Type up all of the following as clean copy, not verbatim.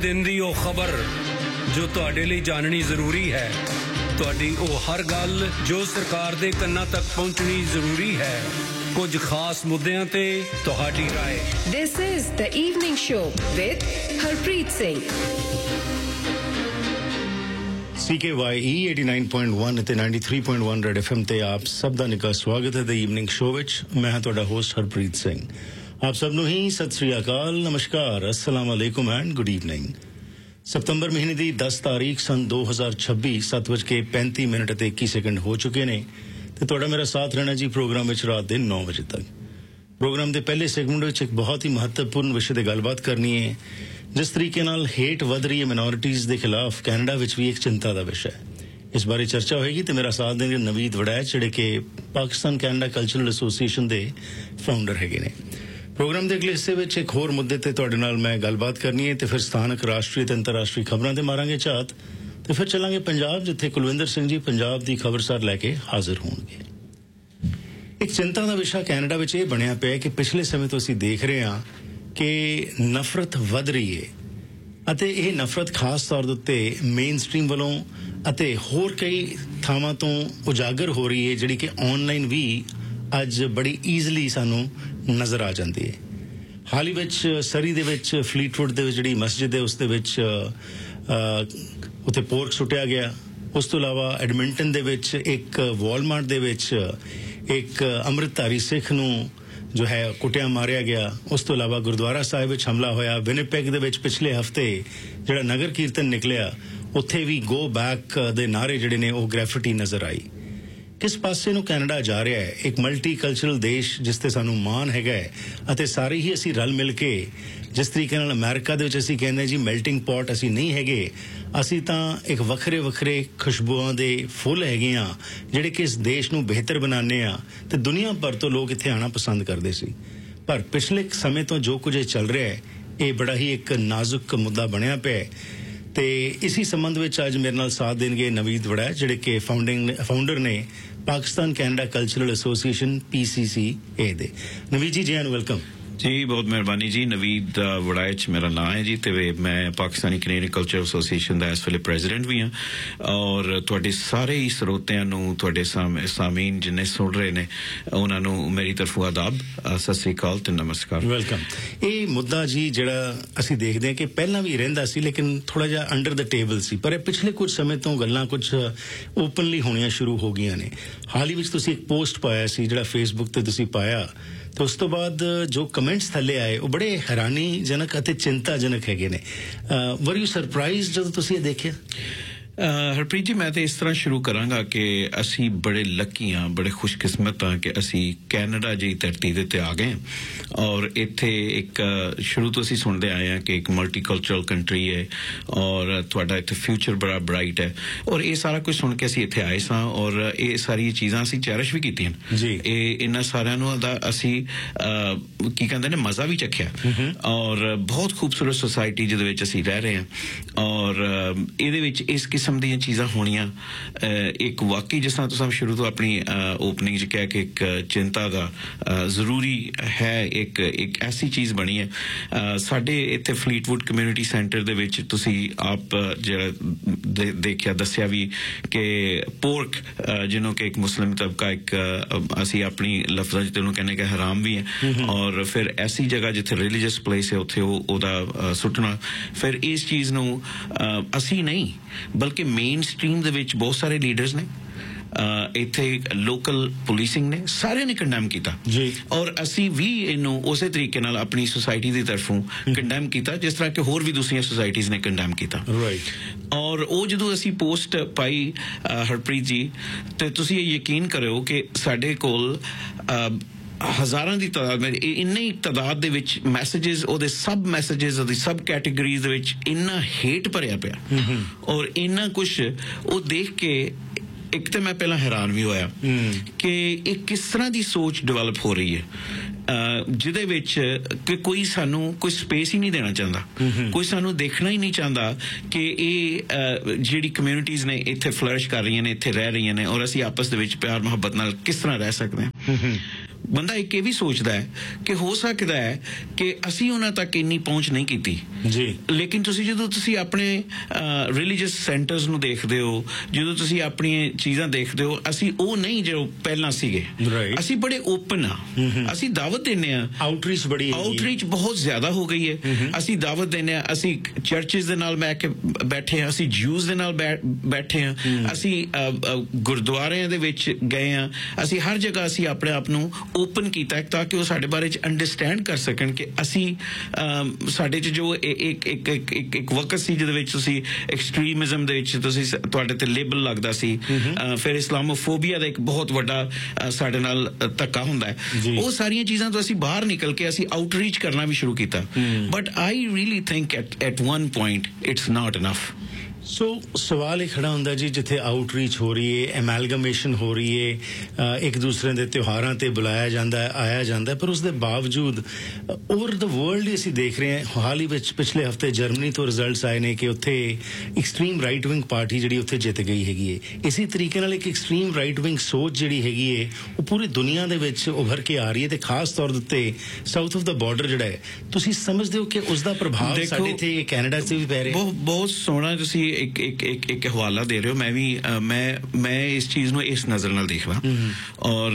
दिन दी ਉਹ ਖਬਰ ਜੋ ਤੁਹਾਡੇ ਲਈ ਜਾਣਨੀ ਜ਼ਰੂਰੀ ਹੈ ਤੁਹਾਡੀ ਉਹ ਹਰ ਗੱਲ ਜੋ ਸਰਕਾਰ ਦੇ ਕੰਨਾਂ ਤੱਕ ਪਹੁੰਚਣੀ ਜ਼ਰੂਰੀ ਹੈ ਕੁਝ ਖਾਸ ਮੁੱਦਿਆਂ ਤੇ ਤੁਹਾਡੀ ਰਾਏ This is the evening show with Harpreet Singh CKYE 89.1 ਤੇ 93.1 ਰੈਡ FM ਤੇ ਆਪ ਸਭ ਦਾ ਨਿੱਘਾ ਸਵਾਗਤ ਹੈ ਦ ਈਵਨਿੰਗ ਸ਼ੋਅ ਵਿੱਚ ਮੈਂ ਹਾਂ ਤੁਹਾਡਾ ਹੋਸਟ ਹਰਪ੍ਰੀਤ ਸਿੰਘ ਆਪ ਸਭ ਨੂੰ ਹੀ ਸਤਿ ਸ੍ਰੀ ਅਕਾਲ ਨਮਸਕਾਰ अस्सलाम वालेकुम एंड गुड इवनिंग ਸਤੰਬਰ ਮਹੀਨੇ ਦੀ 10 ਤਾਰੀਖ ਸਨ 2026 7:35 ਅਤੇ 21 ਸੈਕਿੰਡ ਹੋ ਚੁੱਕੇ ਨੇ ਤੇ ਤੁਹਾਡਾ ਮੇਰਾ ਸਾਥ ਰਹਿਣਾ ਜੀ ਪ੍ਰੋਗਰਾਮ ਵਿੱਚ ਰਾਤ ਦੇ 9 ਵਜੇ ਤੱਕ ਪ੍ਰੋਗਰਾਮ ਦੇ ਪਹਿਲੇ ਸੈਗਮੈਂਟ ਵਿੱਚ ਇੱਕ ਬਹੁਤ ਹੀ ਮਹੱਤਵਪੂਰਨ ਵਿਸ਼ੇ ਤੇ ਗੱਲਬਾਤ ਕਰਨੀ ਹੈ ਜਿਸ ਤਰੀਕੇ ਨਾਲ ਹੇਟ ਵਧ ਰਹੀ ਹੈ ਮਾਈਨੋਰਿਟੀਜ਼ ਦੇ ਖਿਲਾਫ ਕੈਨੇਡਾ ਵਿੱਚ ਵੀ ਇੱਕ ਚਿੰਤਾ ਦਾ ਵਿਸ਼ਾ ਹੈ ਇਸ ਬਾਰੇ ਚਰਚਾ ਹੋਏਗੀ ਤੇ ਮੇਰਾ ਸਾਥ ਦੇਣਗੇ ਨਵੀਦ ਵੜੈਚ ਜਿਹੜੇ ਕਿ ਪਾਕਿਸਤਾਨ ਕੈਨੇਡਾ ਕਲਚਰਲ ਐਸੋਸੀਏਸ਼ਨ ਦੇ ਫਾਊਂਡਰ ਹੈਗੇ ਨੇ ਪ੍ਰੋਗਰਾਮ ਦੇ ਅਗਲੇ ਹਿੱਸੇ ਵਿੱਚ ਇੱਕ ਹੋਰ ਮੁੱਦੇ ਤੇ ਤੁਹਾਡੇ ਨਾਲ ਮੈਂ ਗੱਲਬਾਤ ਕਰਨੀ ਹੈ ਤੇ ਫਿਰ ਸਥਾਨਕ ਰਾਸ਼ਟਰੀ ਤੇ ਅੰਤਰਰਾਸ਼ਟਰੀ ਖਬਰਾਂ ਤੇ ਮਾਰਾਂਗੇ ਝਾਤ ਤੇ ਫਿਰ ਚੱਲਾਂਗੇ ਪੰਜਾਬ ਜਿੱਥੇ ਕੁਲਵਿੰਦਰ ਸਿੰਘ ਜੀ ਪੰਜਾਬ ਦੀ ਖਬਰਸਾਰ ਲੈ ਕੇ ਹਾਜ਼ਰ ਹੋਣਗੇ ਇੱਕ ਚਿੰਤਾ ਦਾ ਵਿਸ਼ਾ ਕੈਨੇਡਾ ਵਿੱਚ ਇਹ ਬਣਿਆ ਪਿਆ ਕਿ ਪਿਛਲੇ ਸਮੇਂ ਤੋਂ ਅਸੀਂ ਦੇਖ ਰਹੇ ਹਾਂ ਕਿ ਨਫ਼ਰਤ ਵੱਧ ਰਹੀ ਹੈ ਅਤੇ ਇਹ ਨਫ਼ਰਤ ਖਾਸ ਤੌਰ ਦੇ ਉੱਤੇ ਮੇਨ ਸਟ੍ਰੀਮ ਵੱਲੋਂ ਅਤੇ ਹੋਰ ਕਈ ਥਾਵਾਂ ਤੋਂ ਉਜਾਗਰ ਹੋ ਰਹੀ ਹੈ ਜਿਹੜੀ ਕਿ ਆਨਲਾਈਨ ਵੀ ਅੱਜ ਬੜੀ ਈਜ਼ਲੀ ਸਾਨੂੰ ਨਜ਼ਰ ਆ ਜਾਂਦੀ ਹੈ ਹਾਲ ਹੀ ਵਿੱਚ ਸਰੀ ਦੇ ਵਿੱਚ ਫਲੀਟਵੁੱਡ ਦੇ ਵਿੱਚ ਜਿਹੜੀ ਮਸਜਿਦ ਹੈ ਉਸ ਦੇ ਵਿੱਚ ਉੱਥੇ ਪੋਰਕ ਸੁੱਟਿਆ ਗਿਆ ਉਸ ਤੋਂ ਇਲਾਵਾ ਐਡਮਿੰਟਨ ਦੇ ਵਿੱਚ ਇੱਕ ਵਾਲਮਾਰਟ ਦੇ ਵਿੱਚ ਇੱਕ ਅੰਮ੍ਰਿਤਧਾਰੀ ਸਿੱਖ ਨੂੰ ਜੋ ਹੈ ਕੁੱਟਿਆ ਮਾਰਿਆ ਗਿਆ ਉਸ ਤੋਂ ਇਲਾਵਾ ਗੁਰਦੁਆਰਾ ਸਾਹਿਬ ਵਿੱਚ ਹਮਲਾ ਹੋਇਆ ਵਿਨਿਪੈਗ ਦੇ ਵਿੱਚ ਪਿਛਲੇ ਹਫ਼ਤੇ ਜਿਹੜਾ ਨਗਰ ਕੀਰਤਨ ਨਿਕਲਿਆ ਉੱਥੇ ਵੀ ਗੋ ਬੈਕ ਦੇ ਨਾਅਰੇ ਜਿਹੜੇ ਨੇ ਉਹ ਗ੍ਰੈਫਿਟੀ ਨਜ਼ਰ ਆਈ ਕਿਸ ਪਾਸੇ ਨੂੰ ਕੈਨੇਡਾ ਜਾ ਰਿਹਾ ਹੈ ਇੱਕ ਮਲਟੀ ਕਲਚਰਲ ਦੇਸ਼ ਜਿਸ ਤੇ ਸਾਨੂੰ ਮਾਣ ਹੈਗਾ ਹੈ ਅਤੇ ਸਾਰੇ ਹੀ ਅਸੀਂ ਰਲ ਮਿਲ ਕੇ ਜਿਸ ਤਰੀਕੇ ਨਾਲ ਅਮਰੀਕਾ ਦੇ ਵਿੱਚ ਅਸੀਂ ਕਹਿੰਦੇ ਜੀ ਮੈਲਟਿੰਗ ਪੌਟ ਅਸੀਂ ਨਹੀਂ ਹੈਗੇ ਅਸੀਂ ਤਾਂ ਇੱਕ ਵੱਖਰੇ ਵੱਖਰੇ ਖੁਸ਼ਬੂਆਂ ਦੇ ਫੁੱਲ ਹੈਗੇ ਆ ਜਿਹੜੇ ਕਿ ਇਸ ਦੇਸ਼ ਨੂੰ ਬਿਹਤਰ ਬਣਾਉਂਦੇ ਆ ਤੇ ਦੁਨੀਆ ਭਰ ਤੋਂ ਲੋਕ ਇੱਥੇ ਆਉਣਾ ਪਸੰਦ ਕਰਦੇ ਸੀ ਪਰ ਪਿਛਲੇ ਸਮੇਂ ਤੋਂ ਜੋ ਕੁਝ ਚੱਲ ਰਿਹਾ ਹੈ ਇਹ ਬੜਾ ਹੀ ਇੱਕ ਨਾਜ਼ੁਕ ਮੁੱਦਾ ਬਣਿਆ ਪਿਆ ਤੇ ਇਸੇ ਸੰਬੰਧ ਵਿੱਚ ਅੱਜ ਮੇਰੇ ਨਾਲ ਸਾਥ ਦੇਣਗੇ ਨਵੀਦ ਵੜੈਚ ਜਿਹੜੇ ਕਿ ਫਾਊਂਡਰ ਨੇ Pakistan Canada cultural association PCCA ਦੇ ਨਵੀਦ ਜੀ ਨੂੰ ਵੈਲਕਮ ਜੀ ਬਹੁਤ ਮਿਹਰਬਾਨੀ ਜੀ ਨਵੀਦ ਵੜੈਚ ਮੇਰਾ ਨਾਮ ਹੈ ਜੀ ਤੇ ਮੈਂ ਪਾਕਿਸਤਾਨੀ ਕੈਨੇਡੀਅਨ ਕਲਚਰ ਐਸੋਸੀਏਸ਼ਨ ਦਾ ਇਸ ਵੇਲੇ ਪ੍ਰੈਜ਼ੀਡੈਂਟ ਵੀ ਹਾਂ ਔਰ ਤੁਹਾਡੇ ਸਾਰੇ ਹੀ ਸਰੋਤਿਆਂ ਨੂੰ ਤੁਹਾਡੇ ਸਾਮੀਨ ਜਿੰਨੇ ਸੁਣ ਰਹੇ ਨੇ ਉਹਨਾਂ ਨੂੰ ਮੇਰੀ ਤਰਫੋਂ ਆਦਾਬ ਸਤਿ ਸ੍ਰੀ ਅਕਾਲ ਤੇ ਨਮਸਕਾਰ ਵੈਲਕਮ ਇਹ ਮੁੱਦਾ ਜੀ ਜਿਹੜਾ ਅਸੀਂ ਦੇਖਦੇ ਹਾਂ ਕਿ ਪਹਿਲਾਂ ਵੀ ਰਹਿੰਦਾ ਸੀ ਲੇਕਿਨ ਥੋੜਾ ਜਿਹਾ ਅੰਡਰ ਦ ਟੇਬਲ ਸੀ ਪਰ ਇਹ ਪਿਛਲੇ ਕੁਝ ਸਮੇਂ ਤੋਂ ਗੱਲਾਂ ਕੁਝ ਓਪਨਲੀ ਹੋਣੀਆਂ ਸ਼ੁਰੂ ਹੋ ਗਈਆਂ ਨੇ ਹਾਲ ਹੀ ਵਿੱਚ ਤੁਸੀਂ ਇੱਕ ਪੋਸਟ ਪਾਇਆ ਸੀ ਜਿਹੜਾ ਫੇਸਬੁੱਕ ਤੇ ਤੁਸੀਂ ਪਾਇਆ ਤੇ ਉਸ ਤੋਂ ਬਾਅਦ ਜੋ ਕਮੈਂਟਸ ਥੱਲੇ ਆਏ ਉਹ ਬੜੇ ਹੈਰਾਨੀਜਨਕ ਅਤੇ ਚਿੰਤਾਜਨਕ ਹੈਗੇ ਨੇ ਵਰ ਯੂ ਸਰਪ੍ਰਾਈਜ਼ਡ ਜਦੋਂ ਤੁਸੀਂ ਇਹ ਦੇਖਿਆ ਹਰਪ੍ਰੀਤ ਜੀ ਮੈਂ ਤਾਂ ਇਸ ਤਰ੍ਹਾਂ ਸ਼ੁਰੂ ਕਰਾਂਗਾ ਕਿ ਅਸੀਂ ਬੜੇ ਲੱਕੀ ਹਾਂ ਬੜੇ ਖੁਸ਼ਕਿਸਮਤ ਹਾਂ ਕਿ ਅਸੀਂ ਕੈਨੇਡਾ ਜਿਹੀ ਧਰਤੀ ਦੇ ਉੱਤੇ ਆ ਗਏ ਔਰ ਇੱਥੇ ਇੱਕ ਸ਼ੁਰੂ ਤੋਂ ਅਸੀਂ ਸੁਣਦੇ ਆਏ ਹਾਂ ਕਿ ਇੱਕ ਮਲਟੀਕਲਚਰਲ ਕੰਟਰੀ ਹੈ ਔਰ ਤੁਹਾਡਾ ਇੱਥੇ ਫਿਊਚਰ ਬੜਾ ਬ੍ਰਾਈਟ ਹੈ ਔਰ ਇਹ ਸਾਰਾ ਕੁਝ ਸੁਣ ਕੇ ਅਸੀਂ ਇੱਥੇ ਆਏ ਸਾਂ ਔਰ ਇਹ ਸਾਰੀਆਂ ਚੀਜ਼ਾਂ ਅਸੀਂ ਚੈਰਿਸ਼ ਵੀ ਕੀਤੀਆਂ ਇਹ ਇਹਨਾਂ ਸਾਰਿਆਂ ਨੂੰ ਦਾ ਅਸੀਂ ਕੀ ਕਹਿੰਦੇ ਨੇ ਮਜ਼ਾ ਵੀ ਚੱਖਿਆ ਔਰ ਬਹੁਤ ਖੂਬਸੂਰਤ ਸੁਸਾਇਟੀ ਜਿਹਦੇ ਵਿੱਚ ਅਸੀਂ ਰਹਿ ਰਹੇ ਹਾਂ ਔਰ ਇਹਦੇ ਵਿੱਚ ਇਸ ਕਿਸਮ ਦੀਆਂ ਚੀਜ਼ਾਂ ਹੋਣੀਆਂ ਇੱਕ ਵਾਕਈ ਜਿਸ ਤਰ੍ਹਾਂ ਤੁਸੀਂ ਸ਼ੁਰੂ ਤੋਂ ਆਪਣੀ ਓਪਨਿੰਗ 'ਚ ਕਿਹਾ ਕਿ ਇੱਕ ਚਿੰਤਾ ਦਾ ਜ਼ਰੂਰੀ ਹੈ ਇੱਕ ਐਸੀ ਚੀਜ਼ ਬਣੀ ਹੈ ਸਾਡੇ ਇੱਥੇ ਫਲੀਟਵੁੱਡ ਕਮਿਊਨਿਟੀ ਸੈਂਟਰ ਦੇ ਵਿੱਚ ਤੁਸੀਂ ਆਪ ਜਿਹੜਾ ਦੇਖਿਆ ਦੱਸਿਆ ਵੀ ਕਿ ਪੋਰਕ ਜਿਹਨੂੰ ਕਿ ਇੱਕ ਮੁਸਲਿਮ ਤਬਕਾ ਇੱਕ ਅਸੀਂ ਆਪਣੀ ਲਫ਼ਜ਼ਾਂ 'ਚ ਉਹਨੂੰ ਕਹਿੰਦੇ ਕਿ ਹਰਾਮ ਵੀ ਹੈ ਔਰ ਫਿਰ ਐਸੀ ਜਗ੍ਹਾ ਜਿੱਥੇ ਰਿਲੀਜੀਅਸ ਪਲੇਸ ਹੈ ਉੱਥੇ ਉਹਦਾ ਸੁੱਟਣਾ ਫਿਰ ਇਸ ਚੀਜ਼ ਨੂੰ ਅਸੀਂ ਨਹੀਂ ਬਲਕਿ ਮੇਨ ਸਟ੍ਰੀਮ ਦੇ ਵਿੱਚ ਬਹੁਤ ਸਾਰੇ ਲੀਡਰਸ ਨੇ ਇੱਥੇ ਲੋਕਲ ਪੁਲਿਸਿੰਗ ਨੇ ਸਾਰਿਆਂ ਨੇ ਕੰਡੈਮ ਕੀਤਾ ਜੀ ਔਰ ਅਸੀਂ ਵੀ ਇਹਨੂੰ ਉਸੇ ਤਰੀਕੇ ਨਾਲ ਆਪਣੀ ਸੁਸਾਇਟੀ ਦੀ ਤਰਫੋਂ ਕੰਡੈਮ ਕੀਤਾ ਜਿਸ ਤਰ੍ਹਾਂ ਕਿ ਹੋਰ ਵੀ ਦੂਸਰੀਆਂ ਸੁਸਾਇਟੀਜ਼ ਨੇ ਕੰਡੈਮ ਕੀਤਾ ਔਰ ਉਹ ਜਦੋਂ ਅਸੀਂ ਪੋਸਟ ਪਾਈ ਹਰਪ੍ਰੀਤ ਜੀ ਤੇ ਤੁਸੀਂ ਇਹ ਯਕੀਨ ਕਰਿਓ ਕਿ ਸਾਡੇ ਕੋਲ ਹਜ਼ਾਰਾਂ ਦੀ ਤਾਦਾਦ ਇੰਨੀ ਤਾਦਾਦ ਦੇ ਵਿੱਚ ਮੈਸੇਜਿਸ ਉਹਦੇ ਸਬ ਮੈਸੇਜਿਸ ਉਹਦੀ ਸਬ ਕੈਟੇਗਰੀਜ਼ ਦੇ ਵਿੱਚ ਇੰਨਾ ਹੇਟ ਭਰਿਆ ਪਿਆ ਔਰ ਇੰਨਾ ਕੁਛ ਉਹ ਦੇਖ ਕੇ ਇੱਕ ਤਾਂ ਮੈਂ ਪਹਿਲਾਂ ਹੈਰਾਨ ਵੀ ਹੋਇਆ ਕਿ ਇਹ ਕਿਸ ਤਰ੍ਹਾਂ ਦੀ ਸੋਚ ਡਿਵੈਲਪ ਹੋ ਰਹੀ ਹੈ ਜਿਹਦੇ ਵਿੱਚ ਕਿ ਕੋਈ ਸਾਨੂੰ ਕੋਈ ਸਪੇਸ ਹੀ ਨਹੀਂ ਦੇਣਾ ਚਾਹੁੰਦਾ ਕੋਈ ਸਾਨੂੰ ਦੇਖਣਾ ਹੀ ਨਹੀਂ ਚਾਹੁੰਦਾ ਕਿ ਇਹ ਜਿਹੜੀ ਕਮਿਊਨਿਟੀਜ਼ ਨੇ ਇੱਥੇ ਫਲਰਿਸ਼ ਕਰ ਰਹੀਆਂ ਨੇ ਇੱਥੇ ਰਹਿ ਰਹੀਆਂ ਨੇ ਔਰ ਅਸੀਂ ਆਪਸ ਦੇ ਵਿੱਚ ਪਿਆਰ ਮੁਹੱਬਤ ਨਾਲ ਕਿਸ ਤਰ੍ਹਾਂ ਰਹਿ ਸਕਦੇ ਹਾਂ ਬੰਦਾ ਇੱਕ ਇਹ ਵੀ ਸੋਚਦਾ ਹੈ ਕਿ ਹੋ ਸਕਦਾ ਹੈ ਕਿ ਅਸੀਂ ਉਹਨਾਂ ਤੱਕ ਇੰਨੀ ਪਹੁੰਚ ਨਹੀਂ ਕੀਤੀ ਜੀ, ਲੇਕਿਨ ਜਦੋਂ ਤੁਸੀਂ ਆਪਣੇ ਰਿਲੀਜੀਅਸ ਸੈਂਟਰਸ ਨੂੰ ਦੇਖਦੇ ਹੋ, ਜਦੋਂ ਤੁਸੀਂ ਆਪਣੀਆਂ ਚੀਜ਼ਾਂ ਦੇਖਦੇ ਹੋ, ਅਸੀਂ ਉਹ ਨਹੀਂ ਜੋ ਪਹਿਲਾਂ ਸੀਗੇ। ਅਸੀਂ ਬੜੇ ਓਪਨ ਆ, ਅਸੀਂ ਦਾਵਤ ਦਿੰਦੇ ਆ, ਆਊਟਰੀਚ ਬਹੁਤ ਜ਼ਿਆਦਾ ਹੋ ਗਈ ਹੈ। ਅਸੀਂ ਦਾਵਤ ਦਿੰਦੇ ਆ, ਅਸੀਂ ਚਰਚਿਸ ਦੇ ਨਾਲ ਬੈਠੇ ਆ, ਅਸੀਂ ਜਿਊਜ਼ ਦੇ ਨਾਲ ਬੈਠੇ ਆ, ਅਸੀਂ ਗੁਰਦੁਆਰਿਆਂ ਦੇ ਵਿੱਚ ਗਏ ਆ, ਅਸੀਂ ਹਰ ਜਗ੍ਹਾ ਅਸੀਂ ਆਪਣੇ ਆਪ ਨੂੰ ਓਪਨ ਕੀਤਾ ਤਾਂ ਕਿ ਉਹ ਸਾਡੇ ਬਾਰੇ ਚ ਅੰਡਰਸਟੈਂਡ ਕਰ ਸਕਣ ਕਿ ਅਸੀਂ ਸਾਡੇ ਚ ਜੋ ਇੱਕ ਵਕਤ ਸੀ ਜਿਹਦੇ ਵਿੱਚ ਤੁਸੀਂ ਐਕਸਟ੍ਰੀਮਿਜ਼ਮ ਦੇ ਵਿੱਚ ਤੁਸੀਂ ਤੁਹਾਡੇ ਤੇ ਲੇਬਲ ਲੱਗਦਾ ਸੀ, ਫਿਰ ਇਸਲਾਮੋਫੋਬੀਆ ਦਾ ਇੱਕ ਬਹੁਤ ਵੱਡਾ ਸਾਡੇ ਨਾਲ ਧੱਕਾ ਹੁੰਦਾ ਹੈ, ਉਹ ਸਾਰੀਆਂ ਚੀਜ਼ਾਂ ਤੋਂ ਅਸੀਂ ਬਾਹਰ ਨਿਕਲ ਕੇ ਅਸੀਂ ਆਊਟਰੀਚ ਕਰਨਾ ਵੀ ਸ਼ੁਰੂ ਕੀਤਾ। But I really think at one point it's not enough. ਸੋ ਸਵਾਲ ਇਹ ਖੜਾ ਹੁੰਦਾ ਜੀ, ਜਿੱਥੇ ਆਊਟਰੀਚ ਹੋ ਰਹੀ ਹੈ, ਐਮੈਲਗਮੇਸ਼ਨ ਹੋ ਰਹੀ ਹੈ, ਇੱਕ ਦੂਸਰੇ ਦੇ ਤਿਉਹਾਰਾਂ ਤੇ ਬੁਲਾਇਆ ਜਾਂਦਾ ਹੈ, ਆਇਆ ਜਾਂਦਾ ਹੈ, ਪਰ ਉਸ ਦੇ ਬਾਵਜੂਦ ਓਵਰ ਦ ਵਰਲਡ ਹੀ ਅਸੀਂ ਦੇਖ ਰਹੇ ਹਾਂ। ਹਾਲ ਹੀ ਵਿੱਚ ਪਿਛਲੇ ਹਫ਼ਤੇ ਜਰਮਨੀ ਤੋਂ ਰਿਜ਼ਲਟਸ ਆਏ ਨੇ ਕਿ ਉੱਥੇ ਐਕਸਟ੍ਰੀਮ ਰਾਈਟ ਵਿੰਗ ਪਾਰਟੀ ਜਿਹੜੀ ਉੱਥੇ ਜਿੱਤ ਗਈ ਹੈਗੀ ਹੈ। ਇਸੇ ਤਰੀਕੇ ਨਾਲ ਇੱਕ ਐਕਸਟ੍ਰੀਮ ਰਾਈਟ ਵਿੰਗ ਸੋਚ ਜਿਹੜੀ ਹੈਗੀ ਹੈ ਉਹ ਪੂਰੀ ਦੁਨੀਆ ਦੇ ਵਿੱਚ ਉਭਰ ਕੇ ਆ ਰਹੀ ਹੈ, ਤੇ ਖਾਸ ਤੌਰ ਦੇ ਉੱਤੇ ਸਾਊਥ ਆਫ ਦਾ ਬਾਰਡਰ ਜਿਹੜਾ ਹੈ, ਤੁਸੀਂ ਸਮਝਦੇ ਹੋ ਕਿ ਉਸ ਦਾ ਪ੍ਰਭਾਵ ਸਾਡੇ ਇੱਥੇ ਕੈਨੇਡਾ 'ਚ ਵੀ ਪੈ ਰਿਹਾ? ਬਹੁਤ ਸੋਹਣਾ ਤੁਸੀਂ ਇੱਕ ਹਵਾਲਾ ਦੇ ਰਹੇ ਹੋ। ਮੈਂ ਇਸ ਚੀਜ਼ ਨੂੰ ਇਸ ਨਜ਼ਰ ਨਾਲ ਦੇਖਦਾ, ਔਰ